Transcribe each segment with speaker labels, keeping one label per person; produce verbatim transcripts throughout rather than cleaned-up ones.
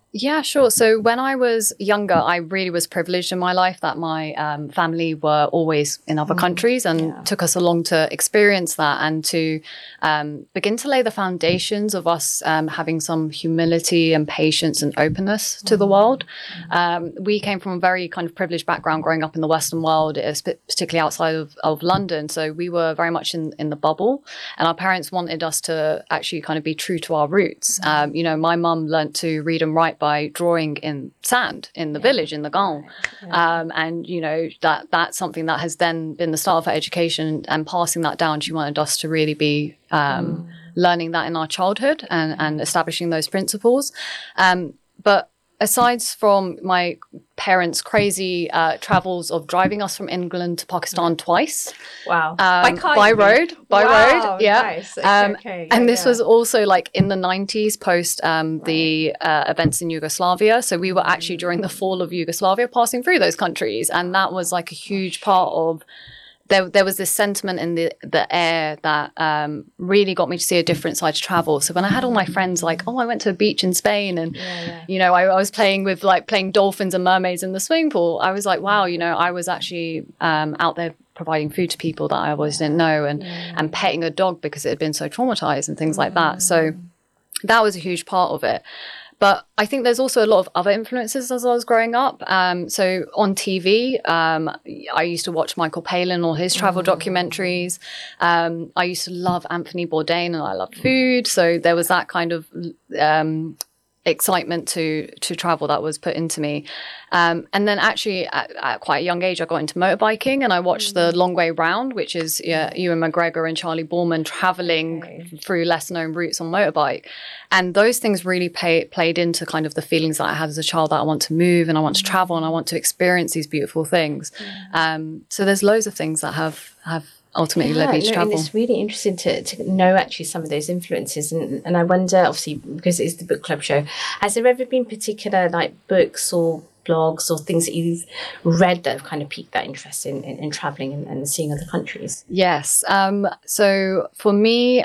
Speaker 1: Yeah, sure. So when I was younger, I really was privileged in my life that my um, family were always in other mm, countries and yeah. took us along to experience that and to um, begin to lay the foundations of us um, having some humility and patience and openness to mm. the world. Um, we came from a very kind of privileged background growing up in the Western world, particularly outside of, of London. So we were very much in, in the bubble, and our parents wanted us to actually kind of be true to our roots. Mm. Um, you know, my mum learnt to read and write by drawing in sand in the yeah. village, in the Gong. Yeah. Um, and, you know, that that's something that has then been the start of her education, and passing that down. She wanted us to really be um, mm. learning that in our childhood and, and establishing those principles. Um, but aside from my parents' crazy uh, travels of driving us from England to Pakistan twice.
Speaker 2: Wow.
Speaker 1: Um, by
Speaker 2: car,
Speaker 1: by road. By
Speaker 2: wow,
Speaker 1: road. Yeah.
Speaker 2: Nice. Okay,
Speaker 1: um,
Speaker 2: okay. Yeah,
Speaker 1: and this
Speaker 2: yeah.
Speaker 1: was also like in the nineties post um, right. the uh, events in Yugoslavia. So we were actually during the fall of Yugoslavia passing through those countries. And that was like a huge part of There, there was this sentiment in the, the air that um, really got me to see a different side to travel. So when I had all my friends like, oh, I went to a beach in Spain and, yeah, yeah. you know, I, I was playing with like playing dolphins and mermaids in the swimming pool. I was like, wow, you know, I was actually um, out there providing food to people that I always didn't know, and, yeah. and petting a dog because it had been so traumatized and things like that. So that was a huge part of it. But I think there's also a lot of other influences as I was growing up. Um, so on T V, um, I used to watch Michael Palin or his travel mm. documentaries. Um, I used to love Anthony Bourdain, and I love food. So there was that kind of um, excitement to to travel that was put into me. Um, and then actually at, at quite a young age, I got into motorbbiking, and I watched mm. the Long Way Round, which is yeah, Ewan McGregor and Charlie Boorman traveling okay. through less known routes on motorbike. And those things really pay, played into kind of the feelings that I had as a child, that I want to move and I want to travel and I want to experience these beautiful things. Yeah. Um, so there's loads of things that have, have ultimately
Speaker 2: yeah,
Speaker 1: led me to
Speaker 2: no,
Speaker 1: travel.
Speaker 2: And it's really interesting to, to know actually some of those influences. And, and I wonder, obviously, because it's the book club show, has there ever been particular like books or blogs or things that you've read that have kind of piqued that interest in, in, in traveling and, and seeing other countries?
Speaker 1: Yes. Um, so for me,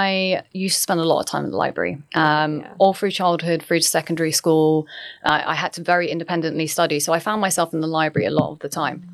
Speaker 1: I used to spend a lot of time in the library, um, yeah. all through childhood, through to secondary school. Uh, I had to very independently study. So I found myself in the library a lot of the time.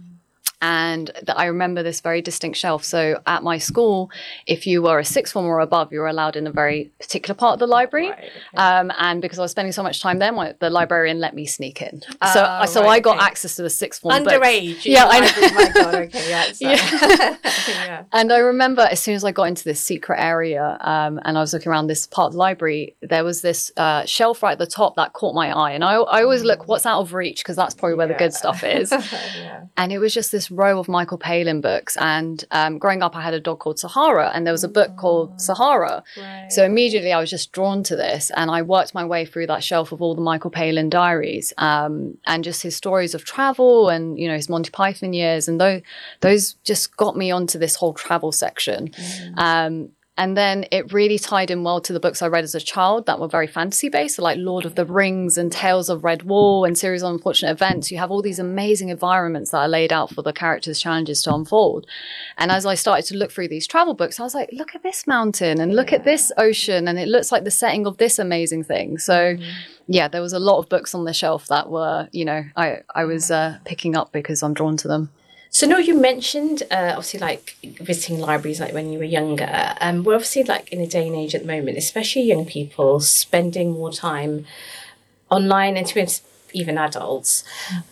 Speaker 1: And th- I remember this very distinct shelf. So at my school, if you were a sixth form or above, you were allowed in a very particular part of the library. Right, okay. um, and because I was spending so much time there, my, the librarian let me sneak in.
Speaker 2: Uh,
Speaker 1: so so
Speaker 2: right,
Speaker 1: I got
Speaker 2: okay.
Speaker 1: access to the sixth form
Speaker 2: Underage.
Speaker 1: books. Yeah, I know.
Speaker 2: Oh my God, okay, yeah, so.
Speaker 1: yeah. yeah. And I remember as soon as I got into this secret area um, and I was looking around this part of the library, there was this uh, shelf right at the top that caught my eye. And I, I always look, what's out of reach? Because that's probably where yeah. the good stuff is. yeah. And it was just this row of Michael Palin books. And um, growing up, I had a dog called Sahara, and there was a book called Sahara. Right. So immediately I was just drawn to this, and I worked my way through that shelf of all the Michael Palin diaries um, and just his stories of travel and, you know, his Monty Python years. And those, those just got me onto this whole travel section. Mm. Um, And then it really tied in well to the books I read as a child that were very fantasy-based, so like Lord of the Rings and Tales of Red Wall and Series of Unfortunate Events. You have all these amazing environments that are laid out for the characters' challenges to unfold. And as I started to look through these travel books, I was like, look at this mountain and look yeah. at this ocean, and it looks like the setting of this amazing thing. So mm. yeah, there was a lot of books on the shelf that were, you know, I, I was uh, picking up because I'm drawn to them.
Speaker 2: So, no, you mentioned uh, obviously like visiting libraries like when you were younger. Um, we're obviously like in a day and age at the moment, especially young people spending more time online, and to be honest, even adults.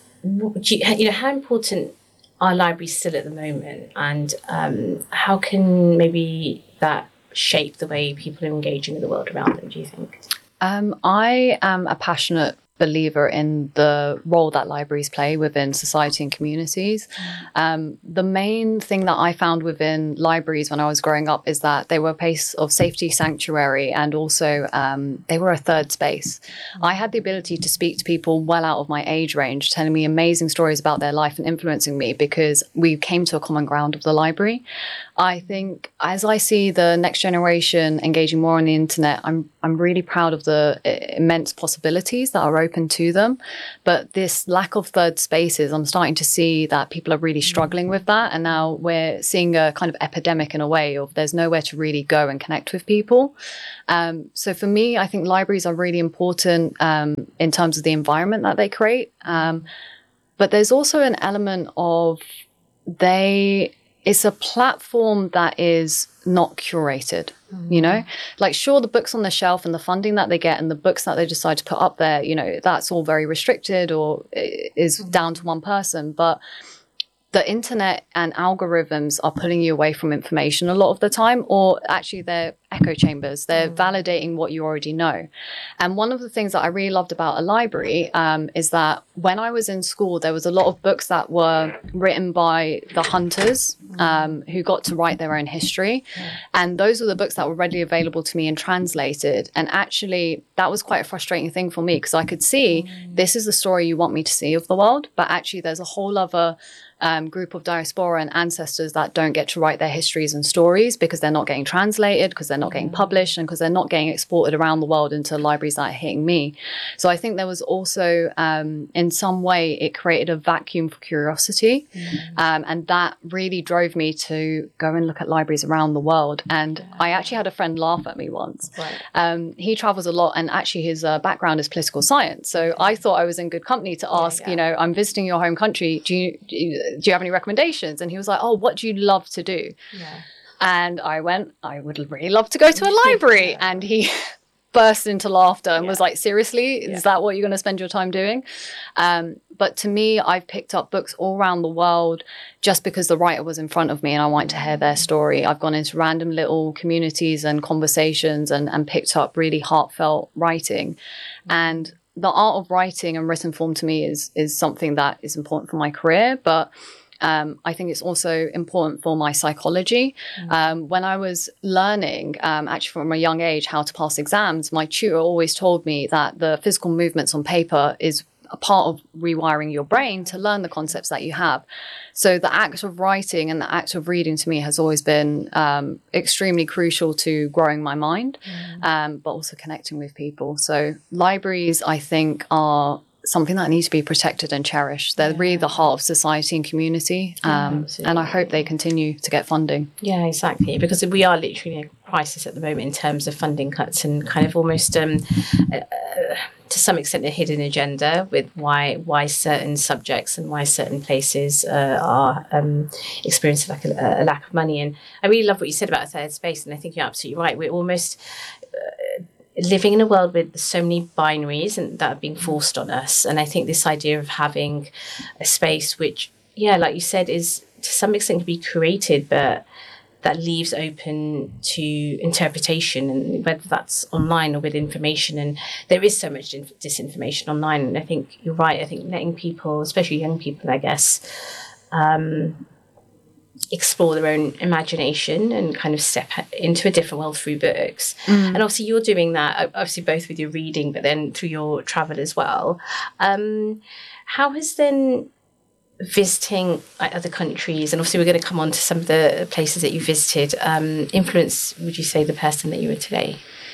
Speaker 2: Do you, you know, how important are libraries still at the moment, and um, how can maybe that shape the way people are engaging with the world around them, do you think?
Speaker 1: Um, I am a passionate believer in the role that libraries play within society and communities. Um, the main thing that I found within libraries when I was growing up is that they were a place of safety, sanctuary, and also um, they were a third space. I had the ability to speak to people well out of my age range, telling me amazing stories about their life and influencing me because we came to a common ground of the library. I think as I see the next generation engaging more on the internet, I'm I'm really proud of the immense possibilities that are open to them. But this lack of third spaces, I'm starting to see that people are really struggling with that. And now we're seeing a kind of epidemic in a way of there's nowhere to really go and connect with people. Um, so for me, I think libraries are really important um, in terms of the environment that they create. Um, but there's also an element of they, it's a platform that is not curated, mm. you know, like sure, the books on the shelf and the funding that they get and the books that they decide to put up there, you know, that's all very restricted or is mm. down to one person. But the internet and algorithms are pulling you away from information a lot of the time, or actually they're echo chambers. They're mm. validating what you already know. And one of the things that I really loved about a library um, is that when I was in school, there was a lot of books that were written by the hunters um, who got to write their own history. Mm. And those were the books that were readily available to me and translated. And actually, that was quite a frustrating thing for me because I could see mm. this is the story you want me to see of the world, but actually there's a whole other Um, group of diaspora and ancestors that don't get to write their histories and stories because they're not getting translated, because they're not getting published, and because they're not getting exported around the world into libraries that are hitting me. So I think there was also, um, in some way, it created a vacuum for curiosity. Mm. Um, and that really drove me to go and look at libraries around the world. And yeah. I actually had a friend laugh at me once. Right. Um, he travels a lot, and actually his uh, background is political science. So I thought I was in good company to ask, yeah, yeah. you know, I'm visiting your home country. Do you, do you do you have any recommendations? And he was like, oh, what do you love to do? Yeah. And I went, I would really love to go to a library. Yeah. And he burst into laughter and yeah. was like, seriously, yeah. is that what you're going to spend your time doing? Um, but to me, I've picked up books all around the world just because the writer was in front of me and I wanted to hear their story. I've gone into random little communities and conversations and, and picked up really heartfelt writing. And the art of writing and written form to me is is something that is important for my career, but um, I think it's also important for my psychology. Mm. Um, when I was learning, um, actually from a young age, how to pass exams, my tutor always told me that the physical movements on paper is a part of rewiring your brain to learn the concepts that you have. So the act of writing and the act of reading to me has always been um, extremely crucial to growing my mind, mm. um, but also connecting with people. So libraries, I think, are something that needs to be protected and cherished. They're yeah. really the heart of society and community. Um, yeah, and I hope they continue to get funding.
Speaker 2: Yeah, exactly. Because we are literally in a crisis at the moment in terms of funding cuts and kind of almost um, uh, to some extent a hidden agenda with why why certain subjects and why certain places uh, are um, experiencing like a, a lack of money. And I really love what you said about a third space. And I think you're absolutely right. We're almost Uh, living in a world with so many binaries and that are being forced on us. And I think this idea of having a space which, yeah, like you said, is to some extent to be created, but that leaves open to interpretation, and whether that's online or with information. And there is so much disinformation online. And I think you're right. I think letting people, especially young people, I guess, um, explore their own imagination and kind of step into a different world through books. Mm. And obviously you're doing that, obviously both with your reading, but then through your travel as well. Um, how has then visiting like, other countries, and obviously we're going to come on to some of the places that you visited, um, influence, would you say, the person that you are today?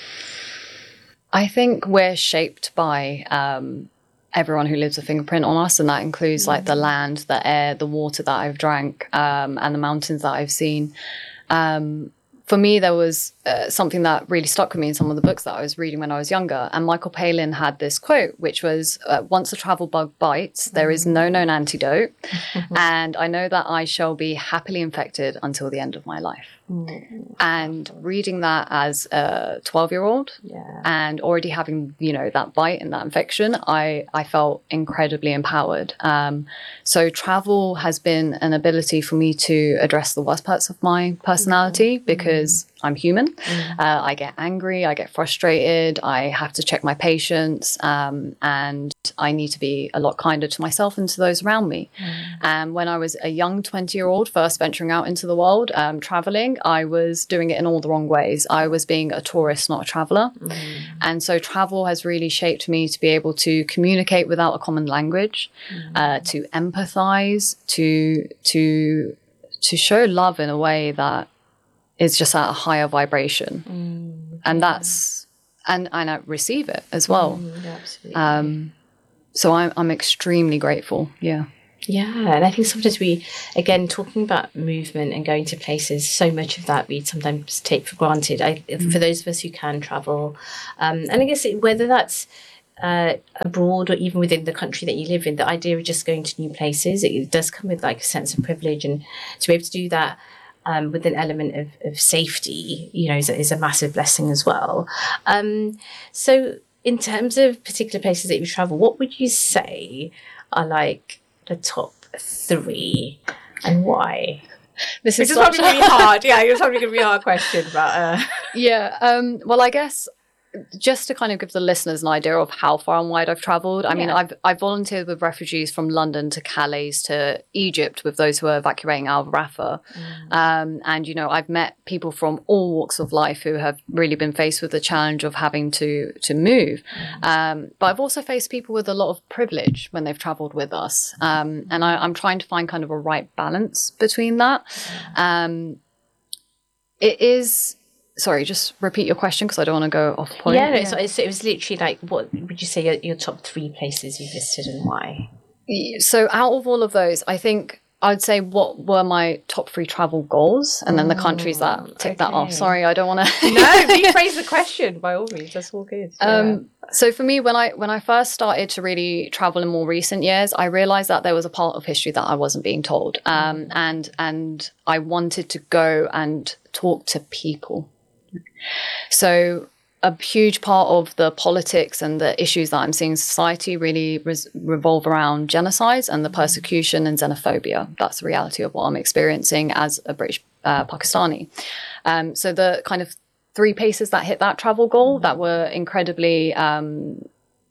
Speaker 1: I think we're shaped by um, everyone who leaves a fingerprint on us, and that includes like the land, the air, the water that I've drank, um, and the mountains that I've seen. Um, for me, there was uh, something that really stuck with me in some of the books that I was reading when I was younger. And Michael Palin had this quote, which was, uh, once a travel bug bites, there is no known antidote. And I know that I shall be happily infected until the end of my life. Mm. And reading that as a twelve-year-old yeah. and already having, you know, that bite and that infection, I, I felt incredibly empowered. Um, so travel has been an ability for me to address the worst parts of my personality mm. because I'm human. Mm. Uh, I get angry, I get frustrated, I have to check my patience, um, and I need to be a lot kinder to myself and to those around me. Mm. And when I was a young twenty-year-old first venturing out into the world, um, traveling, I was doing it in all the wrong ways. I was being a tourist, not a traveler. Mm. And so travel has really shaped me to be able to communicate without a common language, mm. uh, to empathize, to, to, to show love in a way that is just at a higher vibration. Mm, and yeah. that's, and, and I receive it as well. Mm, yeah, absolutely. Um, so I'm, I'm extremely grateful. Yeah.
Speaker 2: Yeah, and I think sometimes we, again, talking about movement and going to places, so much of that we sometimes take for granted. I, mm. For those of us who can travel, um, and I guess it, whether that's uh, abroad or even within the country that you live in, the idea of just going to new places, it, it does come with like a sense of privilege, and to be able to do that um, with an element of, of safety, you know, is, is a massive blessing as well. Um, so in terms of particular places that you travel, what would you say are like the top three and why?
Speaker 1: This is,
Speaker 2: is probably really hard. Yeah, it's probably going to be a hard question, but uh...
Speaker 1: yeah. Um, well, I guess just to kind of give the listeners an idea of how far and wide I've traveled. I yeah. mean, I've I've volunteered with refugees from London to Calais to Egypt with those who are evacuating Al Rafah. Mm. Um, and, you know, I've met people from all walks of life who have really been faced with the challenge of having to to move. Mm. Um, but I've also faced people with a lot of privilege when they've traveled with us. Um, and I, I'm trying to find kind of a right balance between that. Mm. Um, it is... Sorry, just repeat your question because I don't want to go off point.
Speaker 2: Yeah, no, yeah. So it's, it was literally like, what would you say your, your top three places you visited and why?
Speaker 1: So out of all of those, I think I'd say what were my top three travel goals and then the countries that tick okay. that off. Sorry, I don't want to...
Speaker 2: No, rephrase the question by all means. That's all good. Yeah.
Speaker 1: Um, so for me, when I when I first started to really travel in more recent years, I realized that there was a part of history that I wasn't being told. Um, and and I wanted to go and talk to people. So a huge part of the politics and the issues that I'm seeing in society really res- revolve around genocides and the persecution and xenophobia. That's the reality of what I'm experiencing as a British uh, Pakistani. Um, so the kind of three places that hit that travel goal that were incredibly um,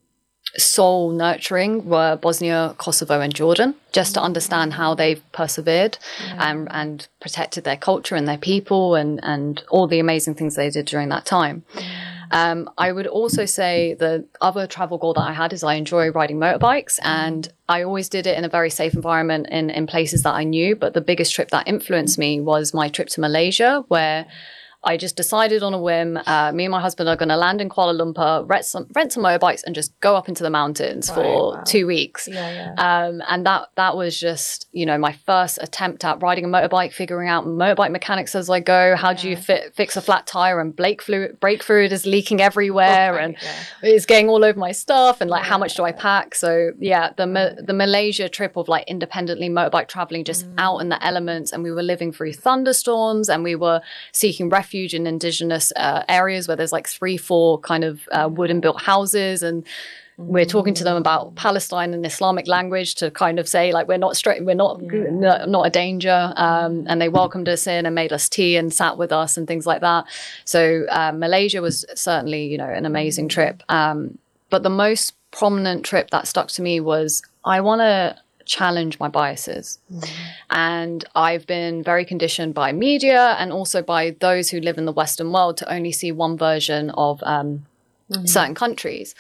Speaker 1: soul nurturing were Bosnia, Kosovo and Jordan, just to understand how they've persevered yeah. and, and protected their culture and their people and, and all the amazing things they did during that time. Um, I would also say the other travel goal that I had is I enjoy riding motorbikes, and I always did it in a very safe environment in, in places that I knew. But the biggest trip that influenced me was my trip to Malaysia, where I just decided on a whim, uh, me and my husband are going to land in Kuala Lumpur, rent some, rent some motorbikes and just go up into the mountains right, for wow. two weeks.
Speaker 2: Yeah, yeah.
Speaker 1: Um, and that that was just, you know, my first attempt at riding a motorbike, figuring out motorbike mechanics as I go. How yeah. do you fit, fix a flat tire and brake fluid, brake fluid is leaking everywhere okay, and yeah. it's getting all over my stuff and like yeah, how much do I pack? So yeah, the Ma- the Malaysia trip of like independently motorbike traveling just mm. out in the elements, and we were living through thunderstorms and we were seeking refuge in indigenous uh, areas where there's like three, four kind of uh, wooden built houses, and we're talking to them about Palestine and Islamic language to kind of say like we're not straight, we're not yeah. no, not a danger, um, and they welcomed us in and made us tea and sat with us and things like that. So uh, Malaysia was certainly, you know, an amazing trip. Um, but the most prominent trip that stuck to me was I want to challenge my biases. Mm. And I've been very conditioned by media and also by those who live in the Western world to only see one version of um, mm. certain countries.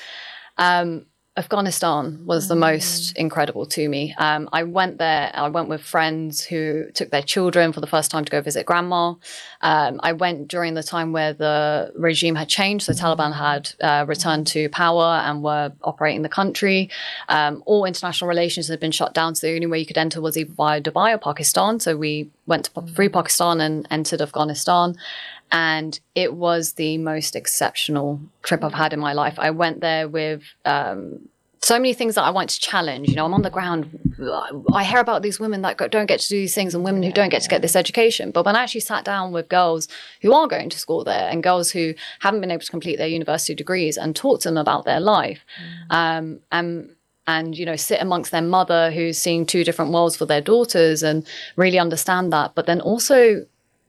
Speaker 1: Um, Afghanistan was mm. the most incredible to me. Um, I went there, I went with friends who took their children for the first time to go visit grandma. Um, I went during the time where the regime had changed. The Taliban had uh, returned to power and were operating the country. Um, all international relations had been shut down. So the only way you could enter was either via Dubai or Pakistan. So we went to, through Pakistan and entered Afghanistan. And it was the most exceptional trip I've had in my life. I went there with um, so many things that I want to challenge. You know, I'm on the ground. I hear about these women that don't get to do these things and women who don't get to get this education. But when I actually sat down with girls who are going to school there and girls who haven't been able to complete their university degrees and talk to them about their life, mm. um, and and, you know, sit amongst their mother who's seeing two different worlds for their daughters and really understand that. But then also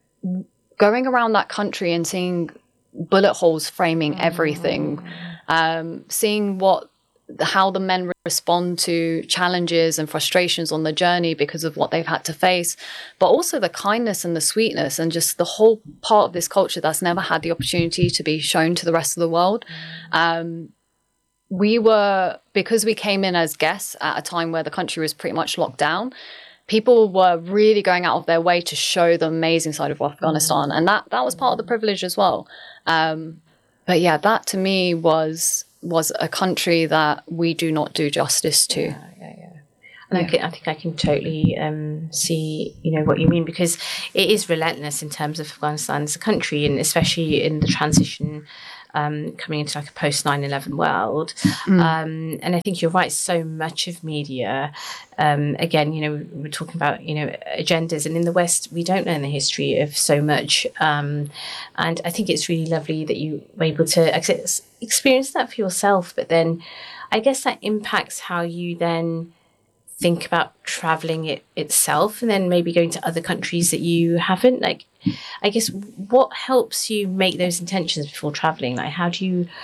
Speaker 1: going around that country and seeing bullet holes framing everything, um, seeing what, how the men respond to challenges and frustrations on the journey because of what they've had to face, but also the kindness and the sweetness and just the whole part of this culture that's never had the opportunity to be shown to the rest of the world. Um, we were, because we came in as guests at a time where the country was pretty much locked down, people were really going out of their way to show the amazing side of Afghanistan. And that, that was part of the privilege as well. Um, but yeah, that to me was was a country that we do not do justice to.
Speaker 2: Yeah, yeah, yeah. And yeah. I, can, I think I can totally um, see, you know, what you mean, because it is relentless in terms of Afghanistan as a country, and especially in the transition um, coming into like a post nine eleven world. Mm. Um, and I think you're right. So much of media, um, again, you know, we're talking about, you know, agendas, and in the West, we don't learn the history of so much. Um, and I think it's really lovely that you were able to ex- experience that for yourself. But then I guess that impacts how you then think about traveling it itself, and then maybe going to other countries that you haven't. Like, I guess, what helps you make those intentions before traveling? Like, how do you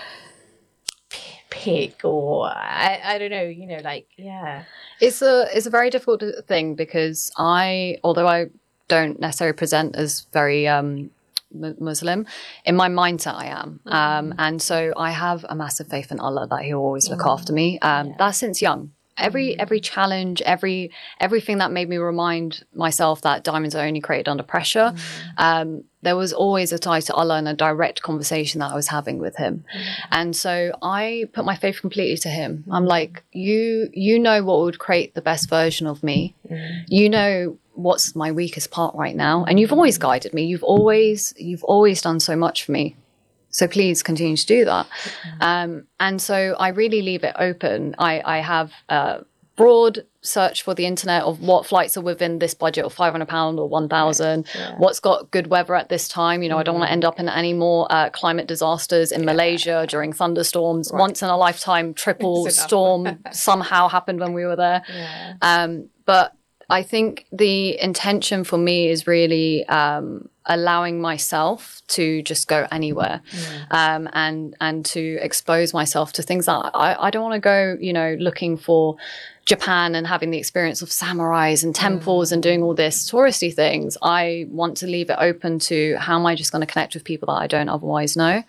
Speaker 2: p- pick, or I, I don't know, you know, like, yeah.
Speaker 1: It's a, it's a very difficult thing, because I, although I don't necessarily present as very um, Muslim, in my mindset I am. Mm. Um, and so I have a massive faith in Allah that He'll always look mm. after me. Um, yeah. That's since young. Every every challenge, every everything that made me remind myself that diamonds are only created under pressure. Mm. Um, there was always a tie to Allah and a direct conversation that I was having with Him. Mm. And so I put my faith completely to Him. Mm. I'm like, you you know what would create the best version of me. Mm. You know what's my weakest part right now. And you've always guided me. You've always you've always done so much for me. So please continue to do that. Mm-hmm. Um, and so I really leave it open. I, I have a broad search for the internet of what flights are within this budget of five hundred pounds or one thousand, yes, yeah. what's got good weather at this time. You know, mm-hmm. I don't want to end up in any more uh, climate disasters in yeah. Malaysia during thunderstorms. Right. Once in a lifetime triple storm somehow happened when we were there. Yeah. Um, but I think the intention for me is really um, allowing myself to just go anywhere, mm. um, and and to expose myself to things that I, I don't want to go, you know, looking for Japan and having the experience of samurais and temples mm. and doing all this touristy things. I want to leave it open to how am I just going to connect with people that I don't otherwise know.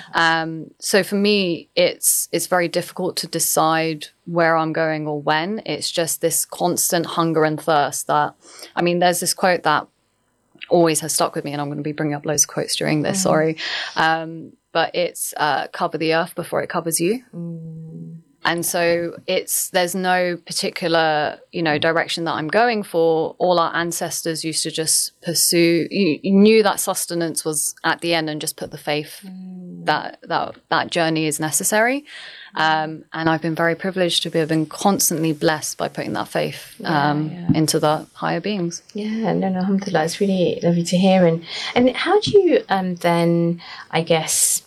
Speaker 1: Um, so for me, it's it's very difficult to decide where I'm going or when. It's just this constant hunger and thirst that, I mean, there's this quote that always has stuck with me, and I'm going to be bringing up loads of quotes during this, mm. sorry. Um, but it's uh, cover the earth before it covers you. Mm. And so it's, there's no particular, you know, direction that I'm going for. All our ancestors used to just pursue, you, you knew that sustenance was at the end, and just put the faith mm. that, that, that journey is necessary. Um, and I've been very privileged to be been constantly blessed by putting that faith um, yeah, yeah. into the higher beings.
Speaker 2: Yeah, no, no, alhamdulillah, it's really lovely to hear. And, and how do you um, then, I guess,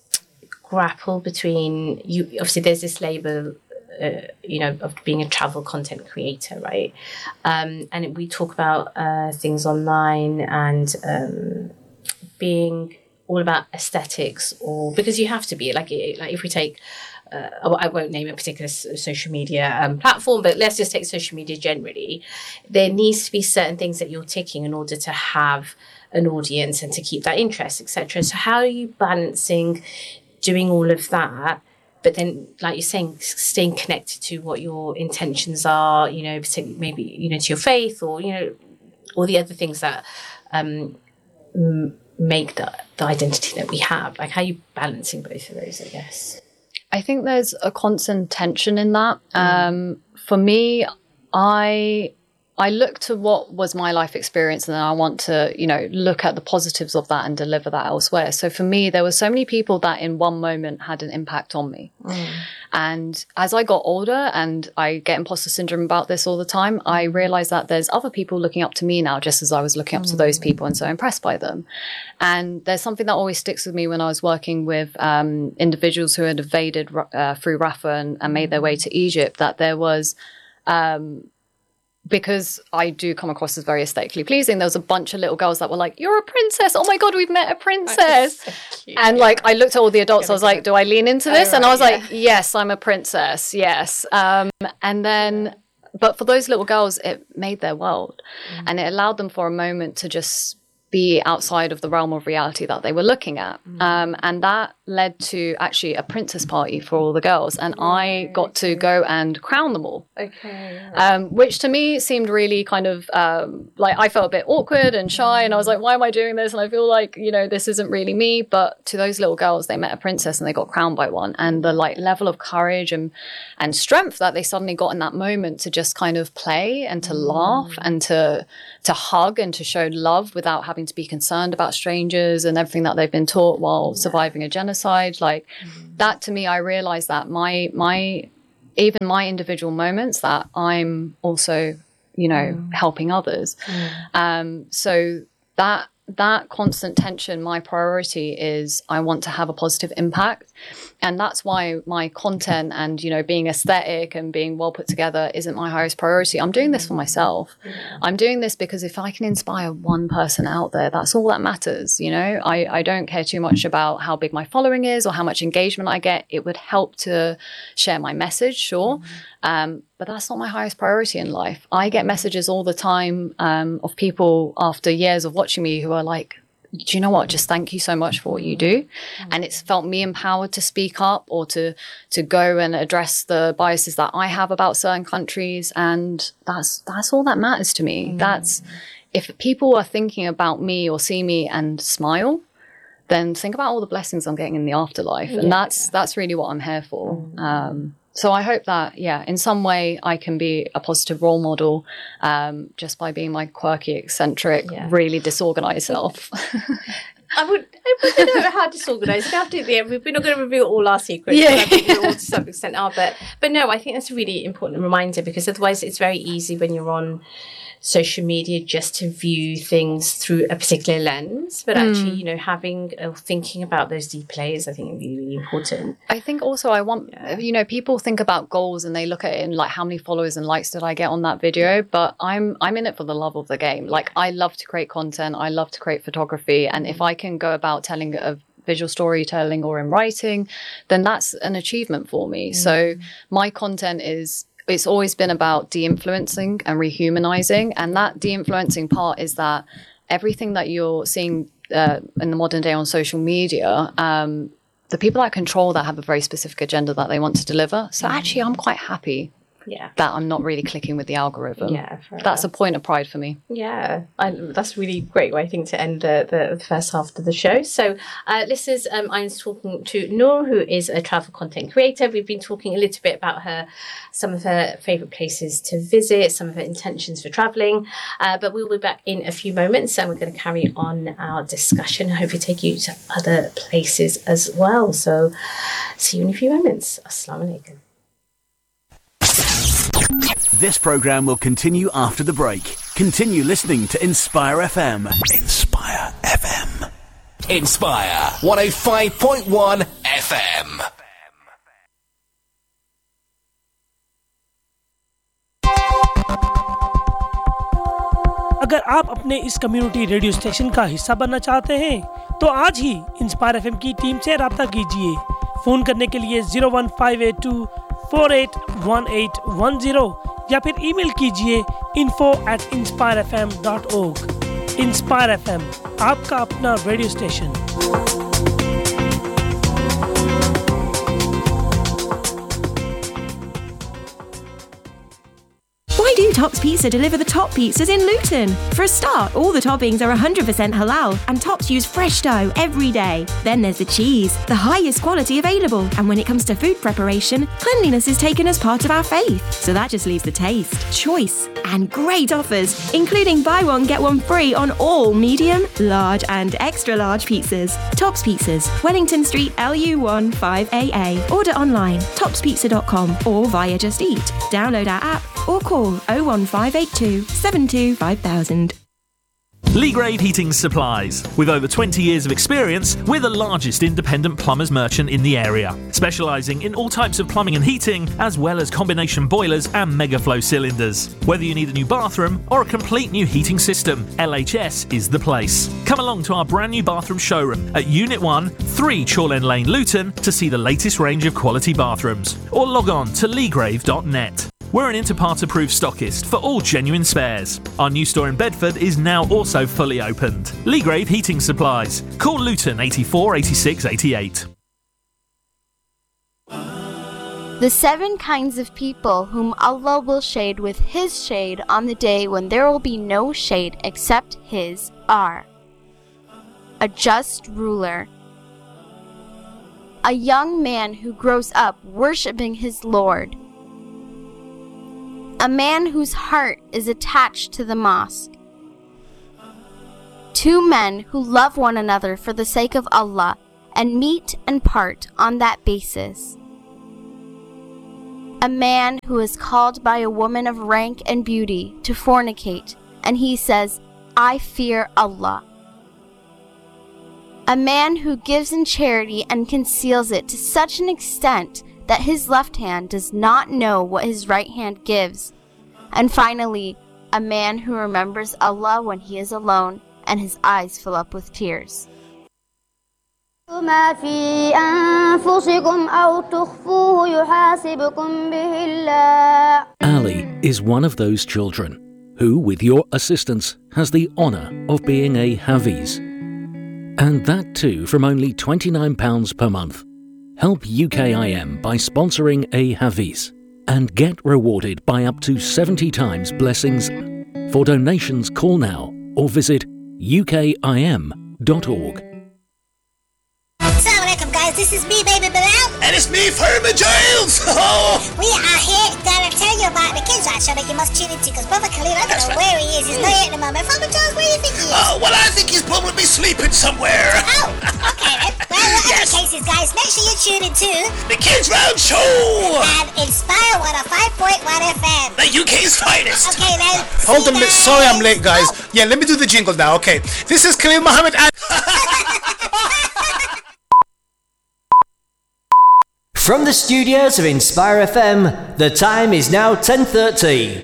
Speaker 2: grapple between you? Obviously there's this label uh, you know, of being a travel content creator, right? Um, and we talk about uh, things online and um, being all about aesthetics, or because you have to be like, like if we take uh, I won't name a particular social media um, platform, but let's just take social media generally. There needs to be certain things that you're ticking in order to have an audience and to keep that interest, et cetera. So how are you balancing doing all of that, but then, like you're saying, staying connected to what your intentions are, you know, maybe, you know, to your faith, or, you know, all the other things that um, m- make the, the identity that we have? Like, how are you balancing both of those, I guess?
Speaker 1: I think there's a constant tension in that. Mm. Um, for me, I... I look to what was my life experience, and then I want to, you know, look at the positives of that and deliver that elsewhere. So for me, there were so many people that in one moment had an impact on me. Mm. And as I got older, and I get imposter syndrome about this all the time, I realized that there's other people looking up to me now, just as I was looking up mm. to those people and so impressed by them. And there's something that always sticks with me when I was working with um, individuals who had evaded uh, through Rafah and, and made their way to Egypt, that there was... Um, because I do come across as very aesthetically pleasing, there was a bunch of little girls that were like, you're a princess. Oh my God, we've met a princess. So cute, and yeah. like, I looked at all the adults, I was like, do I lean into this? Oh, and right, I was yeah. like, yes, I'm a princess. Yes. Um, and then, but for those little girls, it made their world. Mm. And it allowed them for a moment to just be outside of the realm of reality that they were looking at. Mm. Um, and that led to actually a princess party for all the girls. And yeah, I got okay. to go and crown them all.
Speaker 2: Okay.
Speaker 1: Um, which to me seemed really kind of um, like I felt a bit awkward and shy. Mm. And I was like, why am I doing this? And I feel like, you know, this isn't really me. But to those little girls, they met a princess and they got crowned by one. And the like level of courage and, and strength that they suddenly got in that moment to just kind of play and to mm. laugh and to to hug and to show love without having to be concerned about strangers and everything that they've been taught while yeah. surviving a genocide. Like mm. that to me, I realized that my, my, even my individual moments that I'm also, you know, mm. helping others. Mm. Um, so that, that constant tension, my priority is I want to have a positive impact. And that's why my content and, you know, being aesthetic and being well put together isn't my highest priority. I'm doing this for myself. Yeah. I'm doing this because if I can inspire one person out there, that's all that matters. You know, I, I don't care too much about how big my following is or how much engagement I get. It would help to share my message, sure. Mm-hmm. Um, but that's not my highest priority in life. I get messages all the time um, of people after years of watching me who are like, do you know what? Just thank you so much for what you do. And it's felt me empowered to speak up or to to go and address the biases that I have about certain countries. And that's that's all that matters to me. Mm. That's if people are thinking about me or see me and smile, then think about all the blessings I'm getting in the afterlife. And yeah. that's that's really what I'm here for. Mm. Um, So I hope that, yeah, in some way I can be a positive role model um, just by being my quirky, eccentric, yeah. really disorganized self.
Speaker 2: I would, I wouldn't know how disorganized. After the end, we're not going to reveal all our secrets.
Speaker 1: Yeah.
Speaker 2: I think we all to some extent are. But, but no, I think that's a really important reminder because otherwise it's very easy when you're on social media just to view things through a particular lens, but actually, mm. you know, having or thinking about those deep layers, I think, are really, really important.
Speaker 1: I think also I want, yeah. you know, people think about goals and they look at it in like how many followers and likes did I get on that video, but I'm I'm in it for the love of the game. Like I love to create content, I love to create photography, and if I can go about telling a visual storytelling or in writing, then that's an achievement for me. Mm. So my content is it's always been about de-influencing and rehumanizing. And that de-influencing part is that everything that you're seeing uh, in the modern day on social media, um, the people that control that have a very specific agenda that they want to deliver. So actually, I'm quite happy yeah. that I'm not really clicking with the algorithm.
Speaker 2: Yeah,
Speaker 1: that's enough. A point of pride for me.
Speaker 2: Yeah, I, that's a really great way, I think, to end the, the, the first half of the show. So, uh, listeners, um, I'm talking to Noor, who is a travel content creator. We've been talking a little bit about her, some of her favourite places to visit, some of her intentions for travelling. Uh, but we'll be back in a few moments, and we're going to carry on our discussion. I hope we take you to other places as well. So, see you in a few moments. Assalamu alaikum.
Speaker 3: This programme will continue after the break. Continue listening to Inspire F M. Inspire F M.
Speaker 4: Inspire one oh five point one F M.
Speaker 5: अगर आप अपने इस community radio station का हिस्सा बनना चाहते हैं तो आज ही इंस्पायर एफएम की टीम से राब्ता कीजिए। फोन करने के लिए zero one five eight to four eight one eight one zero या फिर ईमेल कीजिए info at inspire f m dot org। Inspire FM, आपका अपना radio station.
Speaker 6: Why do Tops Pizza deliver the top pizzas in Luton? For a start, all the toppings are one hundred percent halal and Tops use fresh dough every day. Then there's the cheese, the highest quality available. And when it comes to food preparation, cleanliness is taken as part of our faith. So that just leaves the taste, choice, and great offers, including buy one, get one free on all medium, large, and extra large pizzas. Tops Pizzas, Wellington Street, L U one five A A. Order online, tops pizza dot com or via Just Eat. Download our app or call oh one five eight two seven two five thousand.
Speaker 7: Lee Grave Heating Supplies. With over twenty years of experience, we're the largest independent plumbers merchant in the area, specialising in all types of plumbing and heating, as well as combination boilers and megaflow cylinders. Whether you need a new bathroom or a complete new heating system, L H S is the place. Come along to our brand new bathroom showroom at Unit one, three Chorlend Lane, Luton, to see the latest range of quality bathrooms, or log on to leegrave dot net. We're an Interpart approved stockist for all genuine spares. Our new store in Bedford is now also fully opened. Lee Grade Heating Supplies. Call Luton eighty-four eighty-six eighty-eight.
Speaker 8: The seven kinds of people whom Allah will shade with His shade on the day when there will be no shade except His are: a just ruler, a young man who grows up worshipping his Lord, a man whose heart is attached to the mosque, two men who love one another for the sake of Allah and meet and part on that basis, a man who is called by a woman of rank and beauty to fornicate, and he says, I fear Allah. A man who gives in charity and conceals it to such an extent that his left hand does not know what his right hand gives. And finally, a man who remembers Allah when he is alone and his eyes fill up with tears.
Speaker 9: ما في أنفسكم أو تخفوه يحاسبكم به الله.
Speaker 10: Ali is one of those children who, with your assistance, has the honour of being a Hafiz. And that too from only twenty-nine pounds per month. Help U K I M by sponsoring a Hafiz and get rewarded by up to seventy times blessings. For donations, call now or visit U K I M dot org.
Speaker 11: Assalamu alaikum guys, this is me, Baby Bilal.
Speaker 4: And it's me, Fireman Giles.
Speaker 11: We are here to tell you about the kids right show that you must tune into, because Brother Khalil, I don't
Speaker 4: That's
Speaker 11: know
Speaker 4: right.
Speaker 11: where he is. He's not here at the moment. Fireman Giles, where do you think he is?
Speaker 4: Uh, well, I think he's probably sleeping somewhere.
Speaker 11: Oh, okay then. Well, whatever
Speaker 4: Yes.
Speaker 11: the case is, guys, make sure you tune into
Speaker 4: The Kids Round Show.
Speaker 11: and Inspire one oh five point one F M.
Speaker 4: The U K's finest.
Speaker 11: Okay then.
Speaker 12: Hold
Speaker 11: see
Speaker 12: on,
Speaker 11: you
Speaker 12: li- sorry I'm
Speaker 11: guys.
Speaker 12: late, guys.
Speaker 11: Oh.
Speaker 12: Yeah, let me do the jingle now. Okay, this is Khalil Muhammad. And
Speaker 13: From the studios of Inspire F M, the time is now ten thirty.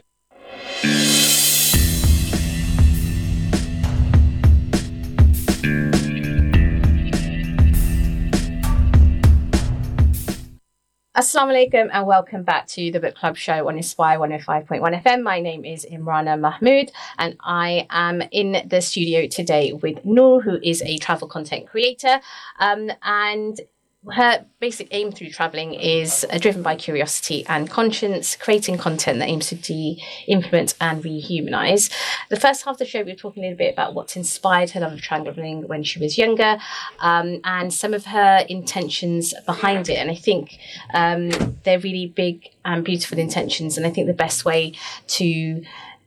Speaker 2: Assalamu alaikum and welcome back to the Book Club Show on Inspire one oh five point one F M. My name is Imrana Mahmood and I am in the studio today with Noor, who is a travel content creator. Um, and her basic aim through traveling is uh, driven by curiosity and conscience, creating content that aims to de-influence and rehumanize. The first half of the show, we were talking a little bit about what's inspired her love of traveling when she was younger, um, and some of her intentions behind it. And I think um, they're really big and beautiful intentions. And I think the best way to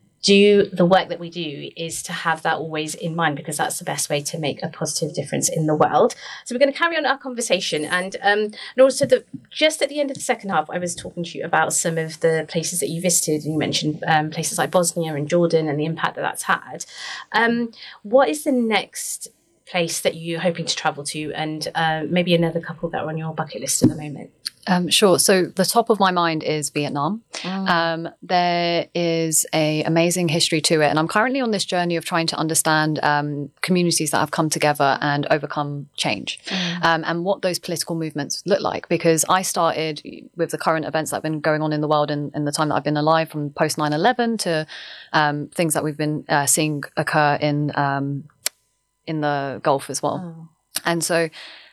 Speaker 2: do the work that we do is to have that always in mind, because that's the best way to make a positive difference in the world. So we're going to carry on our conversation. And, um, and also the, just at the end of the second half, I was talking to you about some of the places that you visited, and you mentioned um, places like Bosnia and Jordan and the impact that that's had. Um, what is the next place that you're hoping to travel to, and uh, maybe another couple that are on your bucket list at the moment?
Speaker 1: Um, sure. So the top of my mind is Vietnam.
Speaker 2: Mm.
Speaker 1: Um, there is a amazing history to it, and I'm currently on this journey of trying to understand um, communities that have come together and overcome change,
Speaker 2: Mm.
Speaker 1: um, and what those political movements look like. Because I started with the current events that have been going on in the world in, in the time that I've been alive, from post nine eleven to um, things that we've been uh, seeing occur in um, in the Gulf as well,
Speaker 2: Oh.
Speaker 1: and so.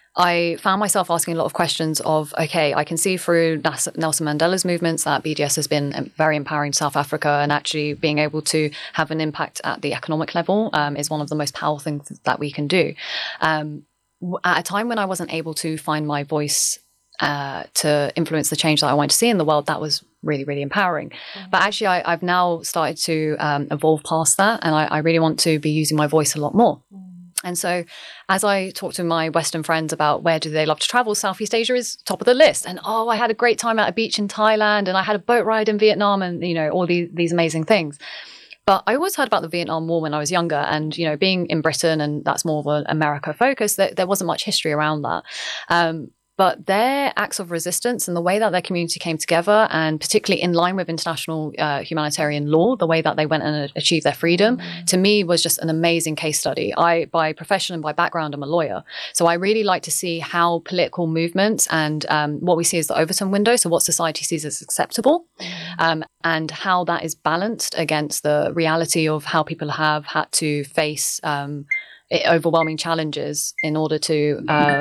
Speaker 1: I found myself asking a lot of questions of, okay, I can see through Nas- Nelson Mandela's movements that B D S has been um, very empowering to South Africa, and actually being able to have an impact at the economic level um, is one of the most powerful things that we can do. Um, w- at a time when I wasn't able to find my voice uh, to influence the change that I wanted to see in the world, that was really, really empowering. Mm-hmm. But actually, I, I've now started to um, evolve past that, and I, I really want to be using my voice a lot more. Mm. And so as I talk to my Western friends about where do they love to travel, Southeast Asia is top of the list. And, oh, I had a great time at a beach in Thailand, and I had a boat ride in Vietnam, and, you know, all these, these amazing things. But I always heard about the Vietnam War when I was younger, and, you know, being in Britain, and that's more of an America focus, that there wasn't much history around that. Um, but their acts of resistance and the way that their community came together, and particularly in line with international uh, humanitarian law, the way that they went and achieved their freedom, mm-hmm. to me was just an amazing case study. I, by profession and by background, I'm a lawyer. So I really like to see how political movements and um, what we see as the Overton window, so what society sees as acceptable, mm-hmm. um, and how that is balanced against the reality of how people have had to face um, overwhelming challenges in order to um,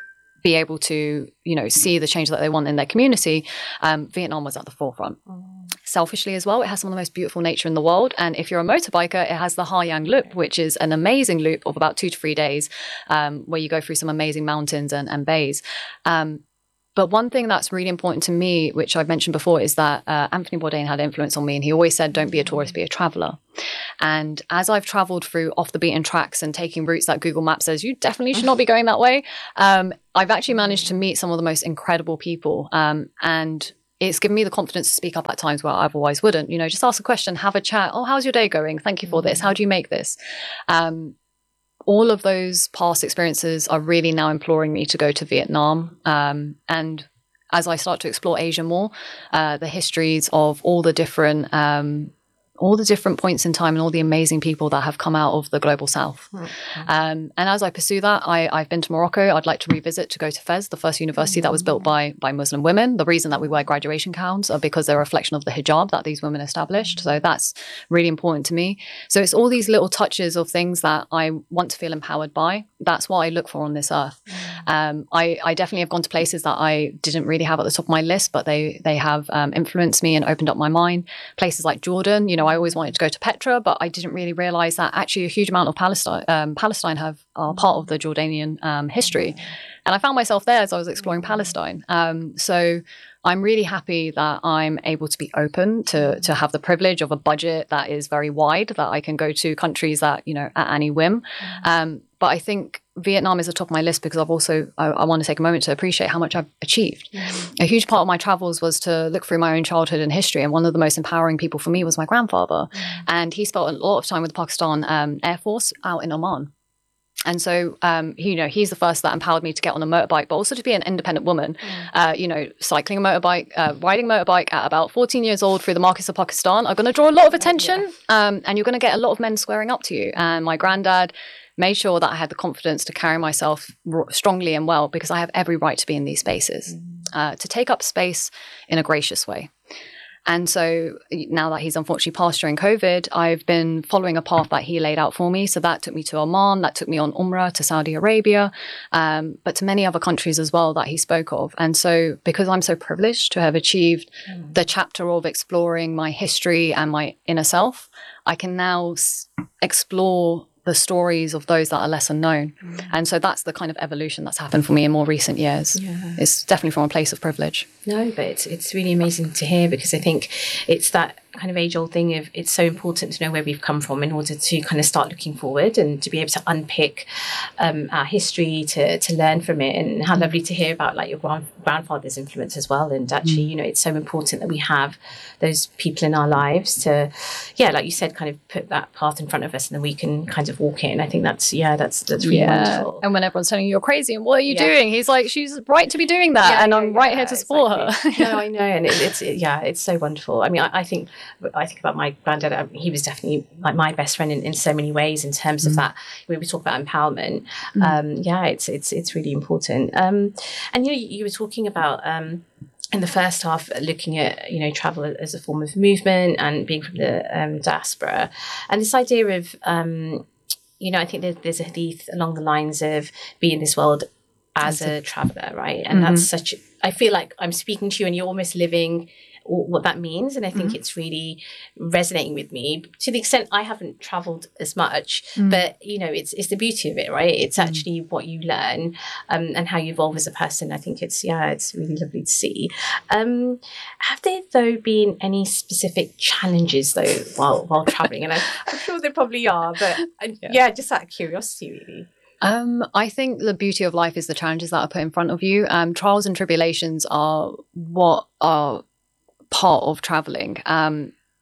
Speaker 1: be able to, you know, see the change that they want in their community. Um, Vietnam was at the forefront. Mm. Selfishly as well, it has some of the most beautiful nature in the world. And if you're a motorbiker, it has the Ha Giang Loop, which is an amazing loop of about two to three days um, where you go through some amazing mountains and, and bays. Um, But one thing that's really important to me, which I've mentioned before, is that uh, Anthony Bourdain had influence on me. And he always said, don't be a tourist, be a traveler. And as I've traveled through off the beaten tracks and taking routes that Google Maps says, you definitely should not be going that way, um, I've actually managed to meet some of the most incredible people. Um, and it's given me the confidence to speak up at times where I otherwise wouldn't. You know, just ask a question, have a chat. Oh, how's your day going? Thank you for this. How do you make this? Um, all of those past experiences are really now imploring me to go to Vietnam. Um, and as I start to explore Asia more, uh, the histories of all the different um, all the different points in time and all the amazing people that have come out of the global south. Mm-hmm. Um, and as I pursue that, I, I've been to Morocco. I'd like to revisit to go to Fez, the first university mm-hmm. that was built by by Muslim women. The reason that we wear graduation gowns are because they're a reflection of the hijab that these women established. So that's really important to me. So it's all these little touches of things that I want to feel empowered by. That's what I look for on this earth. Mm-hmm. Um, I, I definitely have gone to places that I didn't really have at the top of my list, but they they have um, influenced me and opened up my mind. Places like Jordan, you know, I always wanted to go to Petra, but I didn't really realize that actually a huge amount of Palestine, um, Palestine have are part of the Jordanian um, history. And I found myself there as I was exploring Palestine. Um, so I'm really happy that I'm able to be open to to have the privilege of a budget that is very wide, that I can go to countries that, you know, at any whim. Um, but I think Vietnam is at the top of my list because I've also, I, I want to take a moment to appreciate how much I've achieved. Mm-hmm. A huge part of my travels was to look through my own childhood and history. And one of the most empowering people for me was my grandfather. Mm-hmm. And he spent a lot of time with the Pakistan um, Air Force out in Oman. And so, um, you know, he's the first that empowered me to get on a motorbike, but also to be an independent woman, mm. uh, you know, cycling a motorbike, uh, riding a motorbike at about fourteen years old through the markets of Pakistan are going to draw a lot of attention. Yeah. Um, and you're going to get a lot of men squaring up to you. And my granddad made sure that I had the confidence to carry myself r- strongly and well, because I have every right to be in these spaces, mm. uh, to take up space in a gracious way. And so now that he's unfortunately passed during COVID, I've been following a path that he laid out for me. So that took me to Oman, that took me on Umrah to Saudi Arabia, um, but to many other countries as well that he spoke of. And so because I'm so privileged to have achieved mm. the chapter of exploring my history and my inner self, I can now s- explore the stories of those that are lesser known. Mm. And so that's the kind of evolution that's happened for me in more recent years. Yeah. It's definitely from a place of privilege.
Speaker 2: No, but it's, it's really amazing to hear, because I think it's that kind of age-old thing of it's so important to know where we've come from in order to kind of start looking forward and to be able to unpick um, our history, to to learn from it. And how lovely to hear about like your grand, grandfather's influence as well. And actually, mm. you know, it's so important that we have those people in our lives to, yeah, like you said, kind of put that path in front of us and then we can kind of walk it. And I think that's, yeah, that's that's really yeah. wonderful.
Speaker 1: And when everyone's telling you you're crazy and what are you yeah. doing? He's like, she's right to be doing that. Yeah, and I'm yeah, right yeah, here to support exactly. her.
Speaker 2: No, I know. And it, it's, it, yeah, it's so wonderful. I mean, I, I think, I think about my granddad, I mean, he was definitely like my best friend in, in so many ways in terms mm. of that. When we talk about empowerment, mm. um, yeah, it's it's it's really important. Um, and you know, you, you were talking about um, in the first half looking at, you know, travel as a form of movement and being from the um, diaspora, and this idea of um, you know, I think there's, there's a hadith along the lines of be in this world as a traveller, right? And mm-hmm. that's such. I feel like I'm speaking to you, and you're almost living what that means. And I think mm-hmm. it's really resonating with me to the extent I haven't traveled as much, mm. but you know, it's it's the beauty of it, right? It's mm. actually what you learn um, and how you evolve as a person. I think it's, yeah, it's really lovely to see. Um, have there though been any specific challenges though while, while traveling? And I, I'm sure there probably are, but uh, yeah. yeah, just out of curiosity really.
Speaker 1: Um, I think the beauty of life is the challenges that are put in front of you. Um, trials and tribulations are what are part of traveling. Um,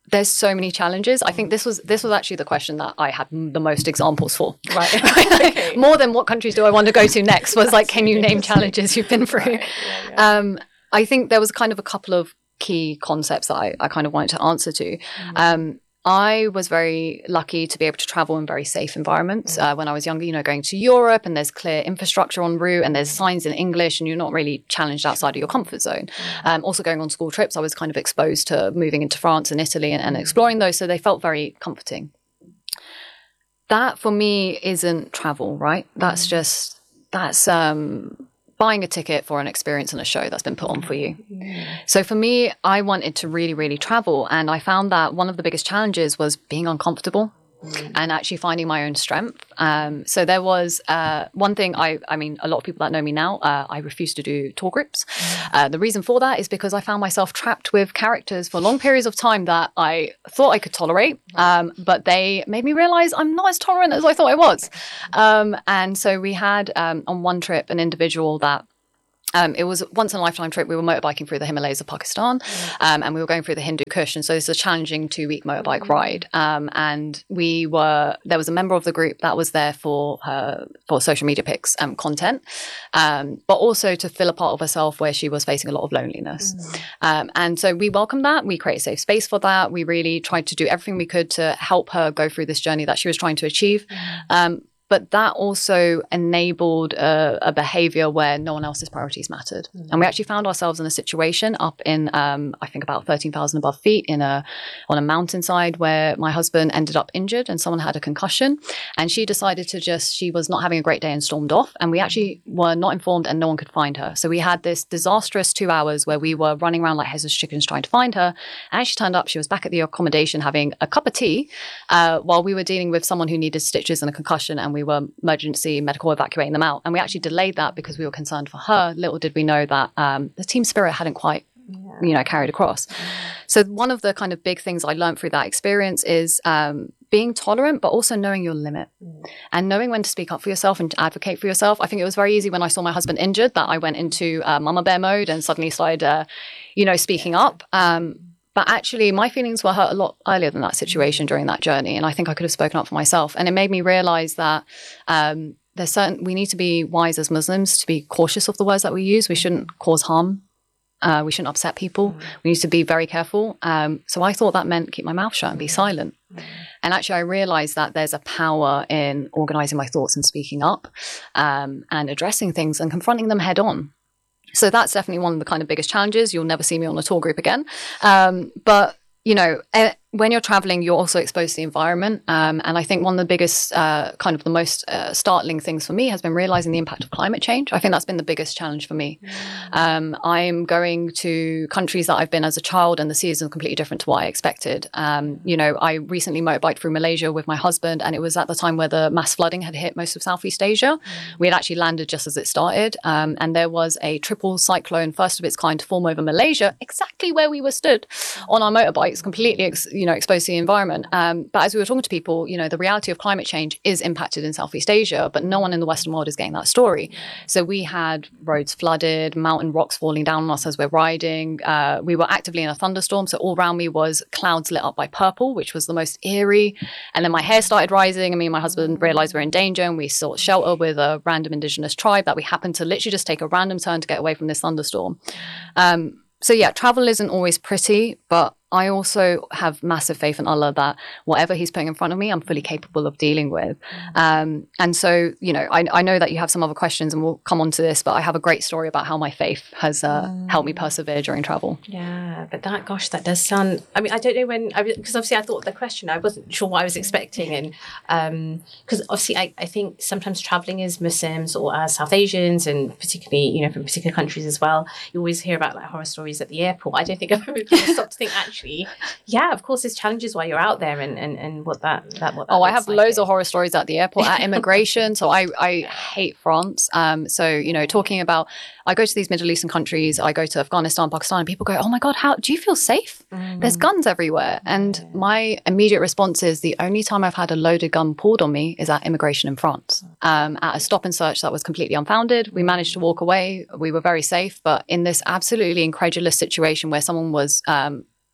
Speaker 1: there's so many challenges. I think this was this was actually the question that I had the most examples for.
Speaker 2: Right. Okay.
Speaker 1: More than what countries do I want to go to next was like, can you name challenges you've been through? Right. Yeah, yeah. Um, I think there was kind of a couple of key concepts that I, I kind of wanted to answer to. Mm-hmm. Um, I was very lucky to be able to travel in very safe environments uh, when I was younger, you know, going to Europe and there's clear infrastructure en route and there's signs in English and you're not really challenged outside of your comfort zone. Um, also going on school trips, I was kind of exposed to moving into France and Italy and, and exploring those. So they felt very comforting. That for me isn't travel, right? That's just, that's um, buying a ticket for an experience and a show that's been put on for you. Yeah. So for me, I wanted to really, really travel. And I found that one of the biggest challenges was being uncomfortable mm. and actually finding my own strength. Um, so there was uh, one thing, I, I mean, a lot of people that know me now, uh, I refuse to do tour groups. Mm. Uh, the reason for that is because I found myself trapped with characters for long periods of time that I thought I could tolerate, um, but they made me realize I'm not as tolerant as I thought I was. Um, and so we had um, on one trip an individual that Um, it was a once in a lifetime trip. We were motorbiking through the Himalayas of Pakistan, um, and we were going through the Hindu Kush. And so it's a challenging two week motorbike ride. Um, and we were, there was a member of the group that was there for her, for social media pics and content, um, but also to fill a part of herself where she was facing a lot of loneliness. Mm. Um, and so we welcomed that. We created a safe space for that. We really tried to do everything we could to help her go through this journey that she was trying to achieve. Um, But that also enabled a, a behavior where no one else's priorities mattered. Mm. And we actually found ourselves in a situation up in, um, I think about thirteen thousand above feet in a, on a mountainside where my husband ended up injured and someone had a concussion. And she decided to just, she was not having a great day and stormed off. And we actually were not informed and no one could find her. So we had this disastrous two hours where we were running around like headless chickens trying to find her. And as she turned up, she was back at the accommodation having a cup of tea uh, while we were dealing with someone who needed stitches and a concussion, and we were emergency medical evacuating them out. And we actually delayed that because we were concerned for her. Little did we know that um, the team spirit hadn't quite, yeah. you know, carried across. So one of the kind of big things I learned through that experience is um, being tolerant, but also knowing your limit mm. and knowing when to speak up for yourself and advocate for yourself. I think it was very easy when I saw my husband injured that I went into uh, mama bear mode and suddenly started, uh, you know, speaking up. Um, But actually, my feelings were hurt a lot earlier than that situation during that journey. And I think I could have spoken up for myself. And it made me realize that um, there's certain, we need to be wise as Muslims to be cautious of the words that we use. We shouldn't cause harm. Uh, we shouldn't upset people. Mm. We need to be very careful. Um, so I thought that meant keep my mouth shut and be silent. Mm. And actually, I realized that there's a power in organizing my thoughts and speaking up um, and addressing things and confronting them head on. So that's definitely one of the kind of biggest challenges. You'll never see me on a tour group again. Um, but, you know, uh, when you're traveling, you're also exposed to the environment. Um, and I think one of the biggest, uh, kind of the most uh, startling things for me has been realizing the impact of climate change. I think that's been the biggest challenge for me. Um, I'm going to countries that I've been as a child and the seasons are completely different to what I expected. Um, you know, I recently motorbiked through Malaysia with my husband, and it was at the time where the mass flooding had hit most of Southeast Asia. Mm. We had actually landed just as it started. Um, and there was a triple cyclone, first of its kind, to form over Malaysia, exactly where we were stood on our motorbikes, completely, ex- you know, exposed to the environment. Um, but as we were talking to people, you know, the reality of climate change is impacted in Southeast Asia, but no one in the Western world is getting that story. So we had roads flooded, mountain rocks falling down on us as we're riding. Uh, we were actively in a thunderstorm. So all around me was clouds lit up by purple, which was the most eerie. And then my hair started rising, and me and my husband realized we we're in danger, and we sought shelter with a random indigenous tribe that we happened to literally just take a random turn to get away from this thunderstorm. Um, so yeah, travel isn't always pretty, but I also have massive faith in Allah that whatever he's putting in front of me, I'm fully capable of dealing with. Um, and so, you know, I, I know that you have some other questions and we'll come on to this, but I have a great story about how my faith has uh, mm. helped me persevere during travel.
Speaker 2: Yeah, but that, gosh, that does sound, I mean, I don't know when, because obviously I thought the question, I wasn't sure what I was expecting. And because um, obviously I, I think sometimes traveling as Muslims or as South Asians, and particularly, you know, from particular countries as well, you always hear about like horror stories at the airport. I don't think I've ever stopped to think, actually, yeah, of course, there's challenges while you're out there, and, and, and what that that what. That
Speaker 1: oh, I have
Speaker 2: like
Speaker 1: loads
Speaker 2: it.
Speaker 1: of horror stories at the airport, at immigration. So I I hate France. Um, so you know, talking about, I go to these Middle Eastern countries. I go to Afghanistan, Pakistan, and people go, "Oh my God, how do you feel safe? Mm. There's guns everywhere." And my immediate response is, the only time I've had a loaded gun pulled on me is at immigration in France, um, at a stop and search that was completely unfounded. We managed to walk away. We were very safe, but in this absolutely incredulous situation where someone was Um,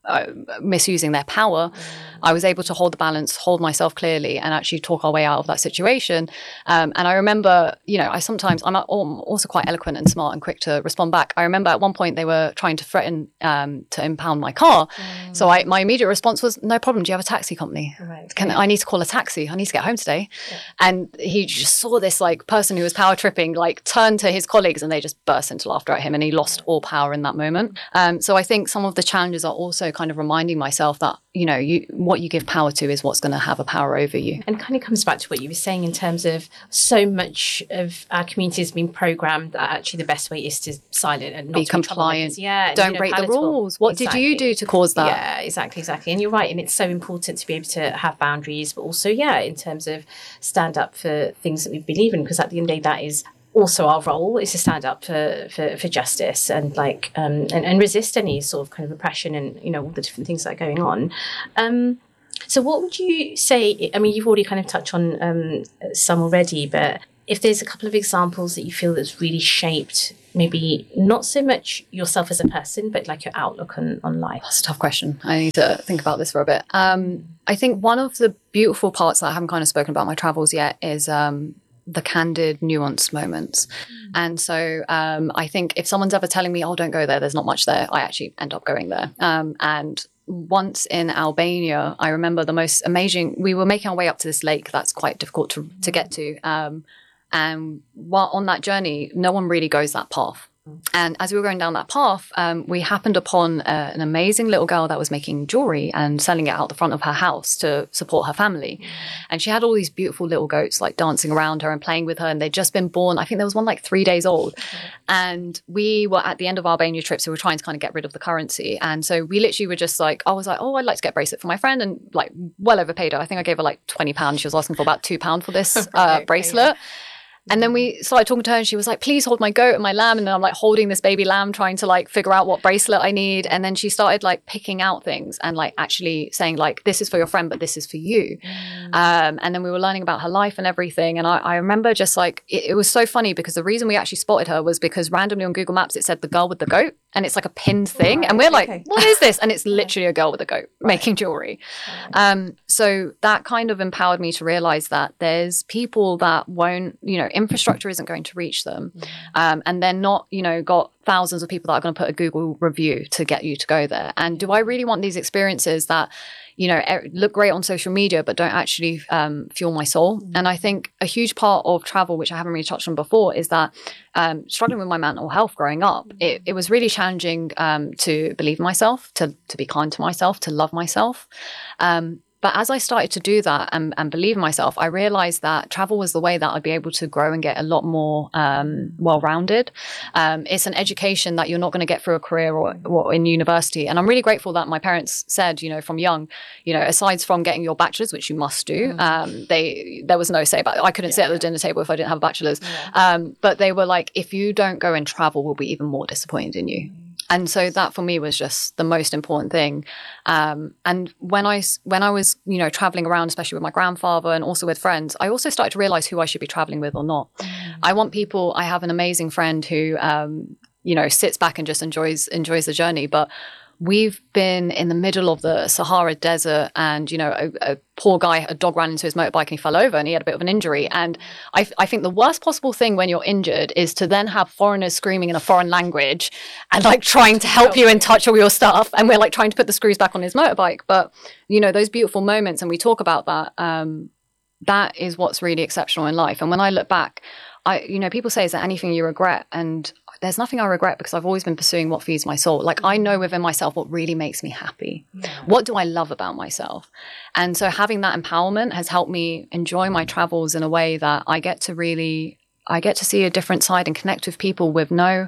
Speaker 1: uh, misusing their power, mm. I was able to hold the balance, hold myself clearly, and actually talk our way out of that situation. Um, and I remember, you know, I sometimes, I'm also quite eloquent and smart and quick to respond back. I remember at one point they were trying to threaten um, to impound my car. Mm. So I, my immediate response was, no problem, do you have a taxi company? Right. Can, yeah. I need to call a taxi. I need to get home today. Yeah. And he just saw this like person who was power tripping, like turn to his colleagues and they just burst into laughter at him and he lost all power in that moment. Um, so I think some of the challenges are also kind of reminding myself that, you know, you what you give power to is what's going to have a power over you.
Speaker 2: And kind of comes back to what you were saying in terms of so much of our community has been programmed that actually the best way is to silent and not
Speaker 1: be
Speaker 2: to
Speaker 1: compliant.
Speaker 2: Be yeah,
Speaker 1: don't
Speaker 2: you know,
Speaker 1: break
Speaker 2: palatable.
Speaker 1: the rules. What exactly. did you do to cause that?
Speaker 2: Yeah, exactly, exactly. And you're right. And it's so important to be able to have boundaries, but also, yeah, in terms of stand up for things that we believe in, because at the end of the day, that is also our role is to stand up for, for, for justice and like um, and, and resist any sort of kind of oppression and, you know, all the different things that are going on. Um, so what would you say, I mean, you've already kind of touched on um, some already, but if there's a couple of examples that you feel that's really shaped maybe not so much yourself as a person, but like your outlook on, on life?
Speaker 1: That's a tough question. I need to think about this for a bit. Um, I think one of the beautiful parts that I haven't kind of spoken about my travels yet is um, the candid, nuanced moments. Mm. And so um, I think if someone's ever telling me, oh, don't go there, there's not much there, I actually end up going there. Um, and once in Albania, I remember the most amazing, we were making our way up to this lake that's quite difficult to, to get to. Um, and while on that journey, no one really goes that path. And as we were going down that path, um, we happened upon uh, an amazing little girl that was making jewelry and selling it out the front of her house to support her family. Mm. And she had all these beautiful little goats like dancing around her and playing with her. And they'd just been born. I think there was one like three days old. Mm. And we were at the end of our Albania trip, so we were trying to kind of get rid of the currency. And so we literally were just like, I was like, oh, I'd like to get a bracelet for my friend, and like well overpaid her. I think I gave her like twenty pounds. She was asking for about two pounds for this uh, right, bracelet. Okay. And then we started talking to her and she was like, please hold my goat and my lamb. And then I'm like holding this baby lamb, trying to like figure out what bracelet I need. And then she started like picking out things and like actually saying like, this is for your friend, but this is for you. Mm. Um, and then we were learning about her life and everything. And I, I remember just like, it, it was so funny because the reason we actually spotted her was because randomly on Google Maps, it said the girl with the goat. And it's like a pinned thing. Right, and we're like, okay. What is this? And it's literally a girl with a goat right. making jewelry. Right. Um, so that kind of empowered me to realize that there's people that won't, you know, infrastructure isn't going to reach them. Mm. Um, and they're not, you know, got thousands of people that are going to put a Google review to get you to go there. And do I really want these experiences that, you know, look great on social media, but don't actually um, fuel my soul? Mm. And I think a huge part of travel, which I haven't really touched on before, is that um, struggling with my mental health growing up, mm. it, it was really challenging um, to believe in myself, to, to be kind to myself, to love myself. Um, But as I started to do that and, and believe in myself, I realized that travel was the way that I'd be able to grow and get a lot more um, well-rounded. Um, it's an education that you're not going to get through a career or, or in university. And I'm really grateful that my parents said, you know, from young, you know, aside from getting your bachelor's, which you must do, um, they there was no say about it. I couldn't yeah. sit at the dinner table if I didn't have a bachelor's. Yeah. Um, but they were like, if you don't go and travel, we'll be even more disappointed in you. And so that for me was just the most important thing. Um, and when I, when I was, you know, traveling around, especially with my grandfather and also with friends, I also started to realize who I should be traveling with or not. Mm. I want people, I have an amazing friend who, um, you know, sits back and just enjoys, enjoys the journey. But we've been in the middle of the Sahara Desert and, you know, a, a poor guy, a dog ran into his motorbike and he fell over and he had a bit of an injury. And I, I think the worst possible thing when you're injured is to then have foreigners screaming in a foreign language and like trying to help you and touch all your stuff. And we're like trying to put the screws back on his motorbike. But, you know, those beautiful moments, and we talk about that, um, that is what's really exceptional in life. And when I look back, I, you know, people say, is there anything you regret? And there's nothing I regret because I've always been pursuing what feeds my soul. Like I know within myself what really makes me happy. Yeah. What do I love about myself? And so having that empowerment has helped me enjoy my travels in a way that I get to really, I get to see a different side and connect with people with no,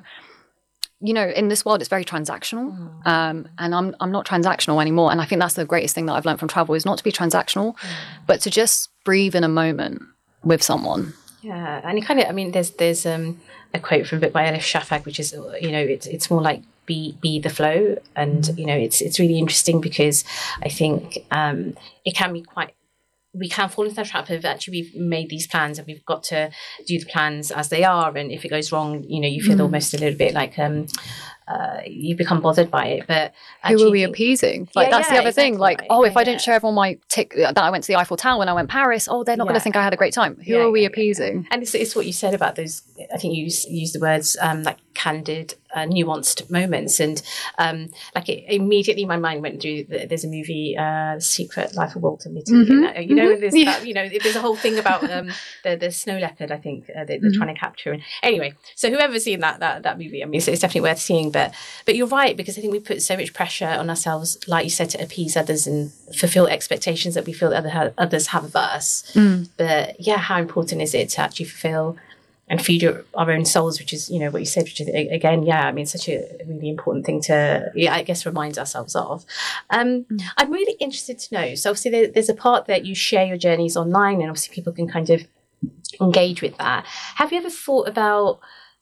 Speaker 1: you know, in this world, it's very transactional. Mm. Um, and I'm I'm not transactional anymore. And I think that's the greatest thing that I've learned from travel is not to be transactional, mm. but to just breathe in a moment with someone.
Speaker 2: Yeah. And it kind of, I mean, there's, there's, um, a quote from a book by Elif Shafak, which is, you know, it's it's more like be be the flow. And, you know, it's it's really interesting because I think um, it can be quite, we can fall into that trap of actually we've made these plans and we've got to do the plans as they are. And if it goes wrong, you know, you feel mm. almost a little bit like, um, uh, you become bothered by it. But
Speaker 1: who are we appeasing? Like,
Speaker 2: yeah,
Speaker 1: that's
Speaker 2: yeah,
Speaker 1: the other
Speaker 2: exactly
Speaker 1: thing. Like,
Speaker 2: right.
Speaker 1: oh,
Speaker 2: yeah,
Speaker 1: if I
Speaker 2: yeah.
Speaker 1: didn't share everyone my tick that I went to the Eiffel Tower when I went Paris, oh, they're not going
Speaker 2: Yeah.
Speaker 1: to think I had a great time. Who
Speaker 2: Yeah,
Speaker 1: are we
Speaker 2: yeah,
Speaker 1: appeasing?
Speaker 2: And it's, it's what you said about those, I think you use, use the words um, like candid, uh, nuanced moments. And um, like it, immediately my mind went through, the, there's a movie, uh, Secret Life of Walter Mitty.
Speaker 1: Mhm.
Speaker 2: You know,
Speaker 1: Mhm.
Speaker 2: there's,
Speaker 1: Yeah.
Speaker 2: that, you know, there's a whole thing about um, the, the snow leopard, I think, uh, that they're
Speaker 1: Mhm.
Speaker 2: trying to capture. And anyway, so whoever's seen that, that, that movie, I mean, it's, it's definitely worth seeing. But, but you're right, because I think we put so much pressure on ourselves, like you said, to appease others and fulfill expectations that we feel that other, others have of us.
Speaker 1: Mm.
Speaker 2: But yeah, how important is it to actually fulfill and feed your, our own souls, which is, you know, what you said, which is, again, yeah, I mean, such a really important thing to, yeah, I guess, remind ourselves of. Um,
Speaker 1: Mm.
Speaker 2: I'm really interested to know, so obviously there, there's a part that you share your journeys online, and obviously people can kind of engage with that. Have you ever thought about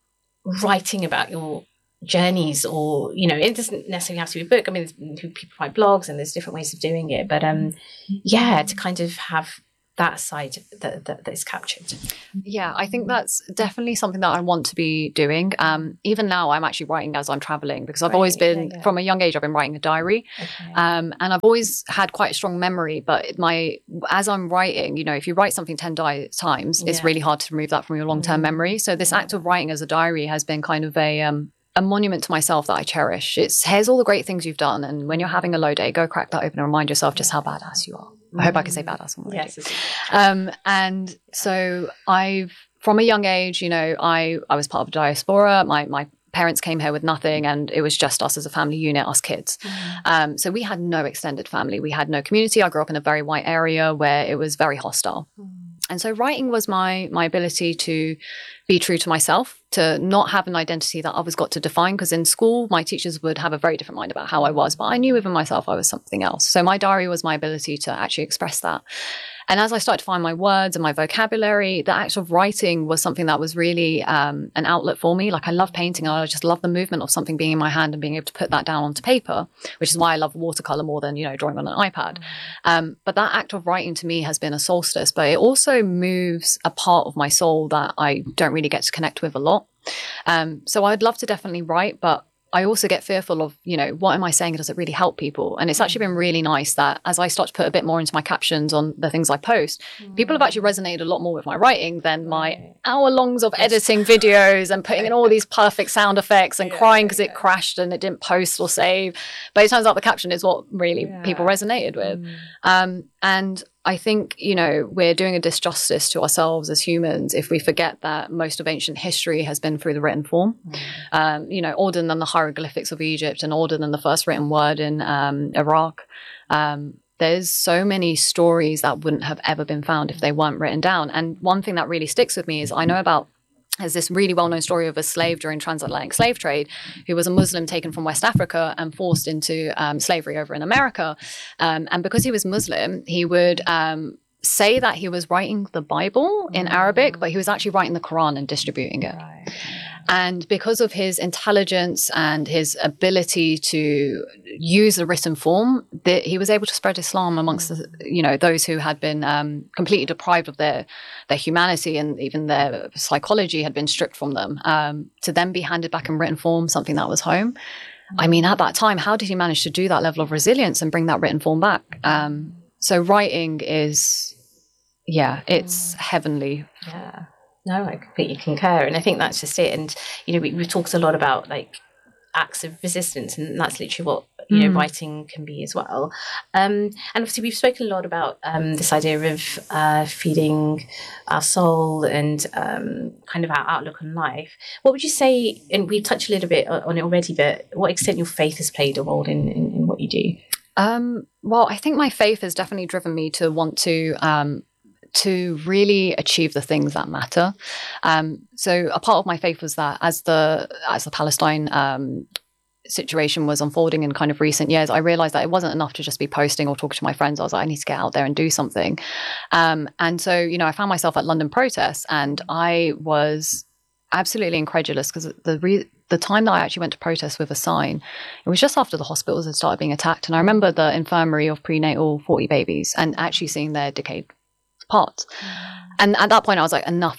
Speaker 2: writing about your journeys, or, you know, it doesn't necessarily have to be a book. I mean, people write blogs and there's different ways of doing it, but um, yeah, to kind of have that side that, that, that is captured.
Speaker 1: Yeah, I think that's definitely something that I want to be doing. Um, even now, I'm actually writing as I'm traveling, because I've
Speaker 2: Right,
Speaker 1: always been,
Speaker 2: yeah, yeah.
Speaker 1: from a young age, I've been writing a diary.
Speaker 2: Okay.
Speaker 1: Um, and I've always had quite a strong memory, but my as I'm writing, you know, if you write something ten di- times, it's
Speaker 2: Yeah.
Speaker 1: really hard to remove that from your long-term
Speaker 2: Mm.
Speaker 1: memory. So this act of writing as a diary has been kind of a um, a monument to myself that I cherish. It's, here's all the great things you've done, and when you're having a low day, go crack that open and remind yourself just how badass you are. I hope I can say badass on the radio.
Speaker 2: Yes. it's-
Speaker 1: Um, and so I've, from a young age, you know, I, I was part of a diaspora. My, my parents came here with nothing, and it was just us as a family unit, us kids. Um, so we had no extended family. We had no community. I grew up in a very white area where it was very hostile. And so writing was my my ability to be true to myself, to not have an identity that others got to define. Because in school, my teachers would have a very different mind about how I was, but I knew within myself I was something else. So my diary was my ability to actually express that. And as I started to find my words and my vocabulary, the act of writing was something that was really um, an outlet for me. Like, I love painting, and I just love the movement of something being in my hand and being able to put that down onto paper, which is why I love watercolor more than, you know, drawing on an iPad. Um, but that act of writing to me has been a solstice, but it also moves a part of my soul that I don't really get to connect with a lot. Um, so I'd love to definitely write, but I also get fearful of, you know, what am I saying? Does it really help people? And it's actually been really nice that as I start to put a bit more into my captions on the things I post, people have actually resonated a lot more with my writing than my hour longs of editing videos and putting in all these perfect sound effects and crying because it crashed and it didn't post or save. But it turns out the caption is what really people resonated with. Um, and I think, you know, we're doing a disjustice to ourselves as humans if we forget that most of ancient history has been through the written form. Mm. Um, you know, older than the hieroglyphics of Egypt and older than the first written word in um, Iraq. Um, there's so many stories that wouldn't have ever been found if they weren't written down. And one thing that really sticks with me is I know about There's this really well-known story of a slave during transatlantic slave trade who was a Muslim taken from West Africa and forced into um, slavery over in America. Um, and because he was Muslim, he would um, say that he was writing the Bible in Arabic, but he was actually writing the Quran and distributing it. Right. And because of his intelligence and his ability to use the written form, the, he was able to spread Islam amongst the, you know, those who had been um, completely deprived of their their humanity, and even their psychology had been stripped from them, um, to then be handed back in written form, something that was home. I mean, at that time, how did he manage to do that level of resilience and bring that written form back? Um, so writing is, yeah, it's heavenly.
Speaker 2: Yeah. No, I completely concur. And I think that's just it. And, you know, we, we've talked a lot about like acts of resistance, and that's literally what, you know, mm. writing can be as well. Um, and obviously we've spoken a lot about um, this idea of uh, feeding our soul and um, kind of our outlook on life. What would you say, and we've touched a little bit on it already, but what extent your faith has played a role in, in, in what you do?
Speaker 1: Um, well, I think my faith has definitely driven me to want to um, to really achieve the things that matter. Um, so a part of my faith was that as the as the Palestine um, situation was unfolding in kind of recent years, I realized that it wasn't enough to just be posting or talking to my friends. I was like, I need to get out there and do something. Um, and so, you know, I found myself at London protests, and I was absolutely incredulous because the re- the time that I actually went to protest with a sign, it was just after the hospitals had started being attacked. And I remember the infirmary of prenatal forty babies and actually seeing their decayed parts. And at that point I was like, enough is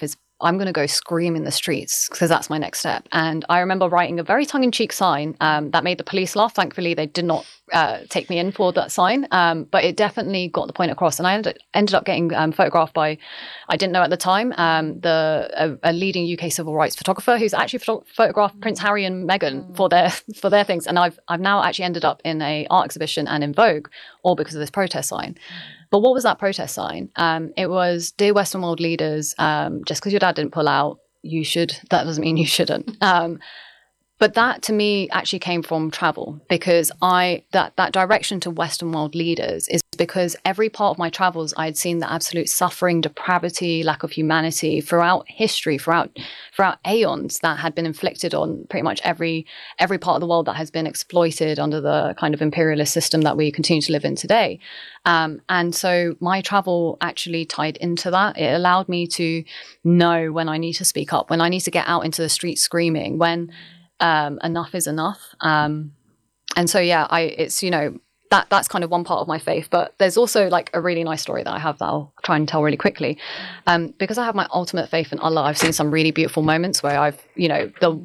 Speaker 1: I'm going to go scream in the streets because that's my next step. And I remember writing a very tongue-in-cheek sign um, that made the police laugh. Thankfully, they did not uh, take me in for that sign, um, but it definitely got the point across. And I ended, ended up getting um, photographed by, I didn't know at the time, um, the a, a leading U K civil rights photographer who's actually photo- photographed Prince Harry and Meghan for their for their things. And I've I've now actually ended up in a art exhibition and in Vogue, all because of this protest sign. But what was that protest sign? Um, it was, dear Western world leaders, um, just because your dad didn't pull out, you should, that doesn't mean you shouldn't. Um, but that to me actually came from travel, because I, that, that direction to Western world leaders is because every part of my travels, I had seen the absolute suffering, depravity, lack of humanity throughout history, throughout, throughout aeons that had been inflicted on pretty much every, every part of the world that has been exploited under the kind of imperialist system that we continue to live in today. Um, and so my travel actually tied into that. It allowed me to know when I need to speak up, when I need to get out into the street screaming, when um, enough is enough. Um, and so, yeah, I, it's, you know, that that's kind of one part of my faith. But there's also like a really nice story that I have that I'll try and tell really quickly. Um, because I have my ultimate faith in Allah, I've seen some really beautiful moments where I've, you know, the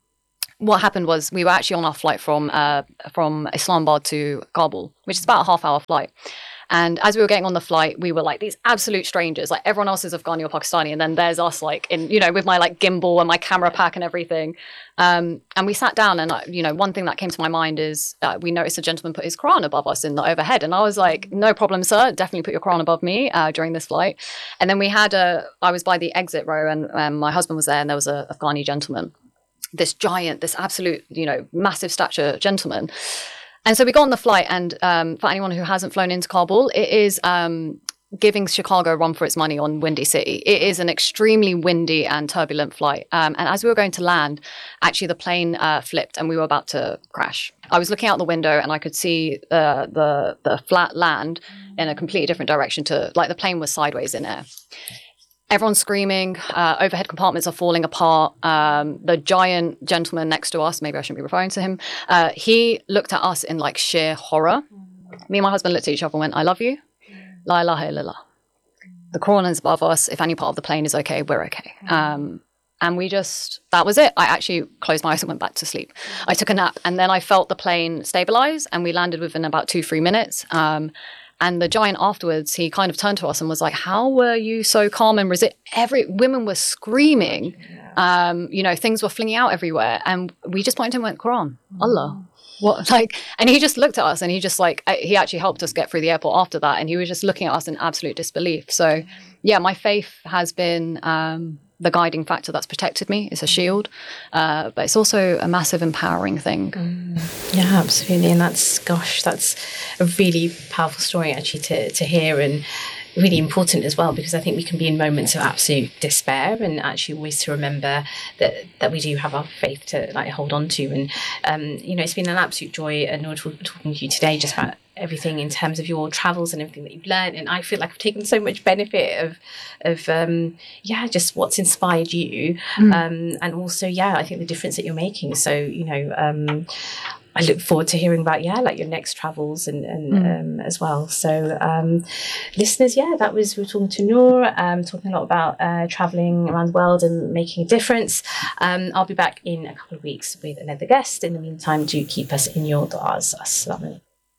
Speaker 1: what happened was we were actually on our flight from uh, from Islamabad to Kabul, which is about a half hour flight. And as we were getting on the flight, we were like these absolute strangers. Like everyone else is Afghani or Pakistani, and then there's us, like in, you know, with my like gimbal and my camera pack and everything. Um, and we sat down, and uh, you know, one thing that came to my mind is uh, we noticed a gentleman put his Quran above us in the overhead, and I was like, "No problem, sir. Definitely put your Quran above me uh, during this flight." And then we had a. I was by the exit row, and um, my husband was there, and there was a Afghani gentleman, this giant, this absolute, you know, massive stature gentleman. And so we got on the flight, and um, for anyone who hasn't flown into Kabul, it is um, giving Chicago a run for its money on Windy City. It is an extremely windy and turbulent flight. Um, and as we were going to land, actually the plane uh, flipped and we were about to crash. I was looking out the window and I could see uh, the the flat land in a completely different direction to, like, the plane was sideways in air. Everyone's screaming, uh, overhead compartments are falling apart. Um, the giant gentleman next to us, maybe I shouldn't be referring to him, uh, he looked at us in like sheer horror. Me and my husband looked at each other and went, I love you. La ilaha illallah. The Quran is above us. If any part of the plane is okay, we're okay. Um, and we just, that was it. I actually closed my eyes and went back to sleep. I took a nap, and then I felt the plane stabilize, and we landed within about two, three minutes. Um, And the giant afterwards, he kind of turned to us and was like, how were you so calm and resilient? Every women were screaming. Um, you know, things were flinging out everywhere. And we just pointed and went, Quran, Allah. What, like, and he just looked at us, and he just like, he actually helped us get through the airport after that. And he was just looking at us in absolute disbelief. So yeah, my faith has been um, the guiding factor that's protected me. It's a shield, uh, but it's also a massive empowering thing.
Speaker 2: Mm. Yeah, absolutely. And that's, gosh, that's a really powerful story actually to, to hear, and really important as well, because I think we can be in moments of absolute despair, and actually always to remember that that we do have our faith to like hold on to. And um, you know, it's been an absolute joy, and Noor, talking to you today just about everything in terms of your travels and everything that you've learned. And I feel like I've taken so much benefit of of um, yeah, just what's inspired you, mm. um, and also yeah, I think the difference that you're making. So you know. Um, I look forward to hearing about, yeah, like your next travels and, and mm. um, as well. So um, listeners, yeah, that was, we were talking to Noor, um, talking a lot about uh, traveling around the world and making a difference. Um, I'll be back in a couple of weeks with another guest. In the meantime, do keep us in your du'as. Assalamu alaikum.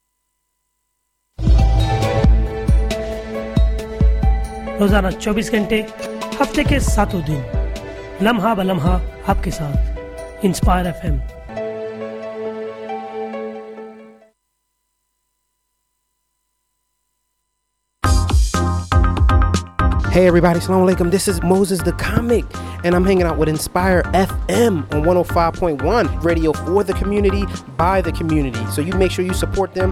Speaker 5: रोजाना चौबीस घंटे हफ्ते के सातों दिन लम्हा ब लम्हा आपके साथ inspire FM.
Speaker 14: Hey everybody, Assalamu alaikum. This is Moses the Comic, and I'm hanging out with Inspire F M on one oh five point one, radio for the community, by the community. So you make sure you support them.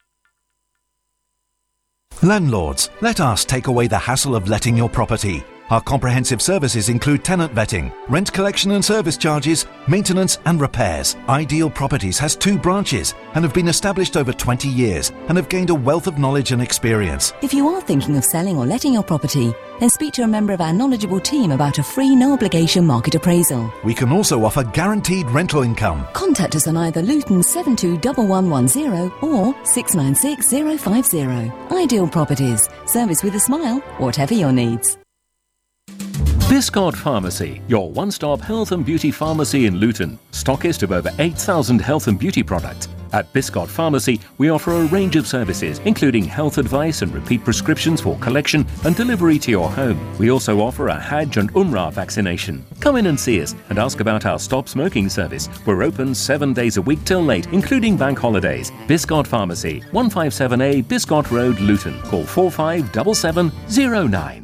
Speaker 15: Landlords, let us take away the hassle of letting your property. Our comprehensive services include tenant vetting, rent collection and service charges, maintenance and repairs. Ideal Properties has two branches and have been established over twenty years and have gained a wealth of knowledge and experience.
Speaker 16: If you are thinking of selling or letting your property, then speak to a member of our knowledgeable team about a free no-obligation market appraisal.
Speaker 15: We can also offer guaranteed rental income.
Speaker 16: Contact us on either Luton seven two one one one zero or six nine six zero five zero. Ideal Properties. Service with a smile, whatever your needs.
Speaker 10: Biscott Pharmacy, your one-stop health and beauty pharmacy in Luton. Stockist of over eight thousand health and beauty products. At Biscott Pharmacy, we offer a range of services, including health advice and repeat prescriptions for collection and delivery to your home. We also offer a Hajj and Umrah vaccination. Come in and see us and ask about our Stop Smoking service. We're open seven days a week till late, including bank holidays. Biscott Pharmacy, one fifty-seven A Biscott Road, Luton. Call four five seven seven zero nine.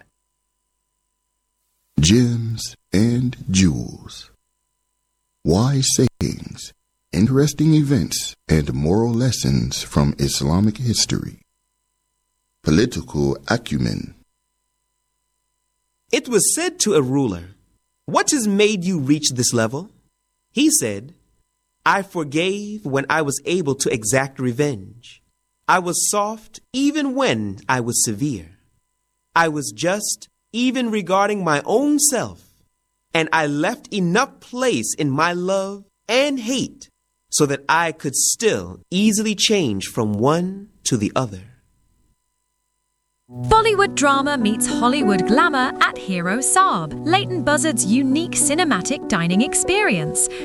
Speaker 17: Gems and jewels. Wise sayings, interesting events, and moral lessons from Islamic history. Political acumen.
Speaker 18: It was said to a ruler, "What has made you reach this level?" He said, "I forgave when I was able to exact revenge. I was soft even when I was severe. I was just even regarding my own self, and I left enough place in my love and hate so that I could still easily change from one to the other."
Speaker 19: Bollywood drama meets Hollywood glamour at Hero Saab, Leighton Buzzard's unique cinematic dining experience.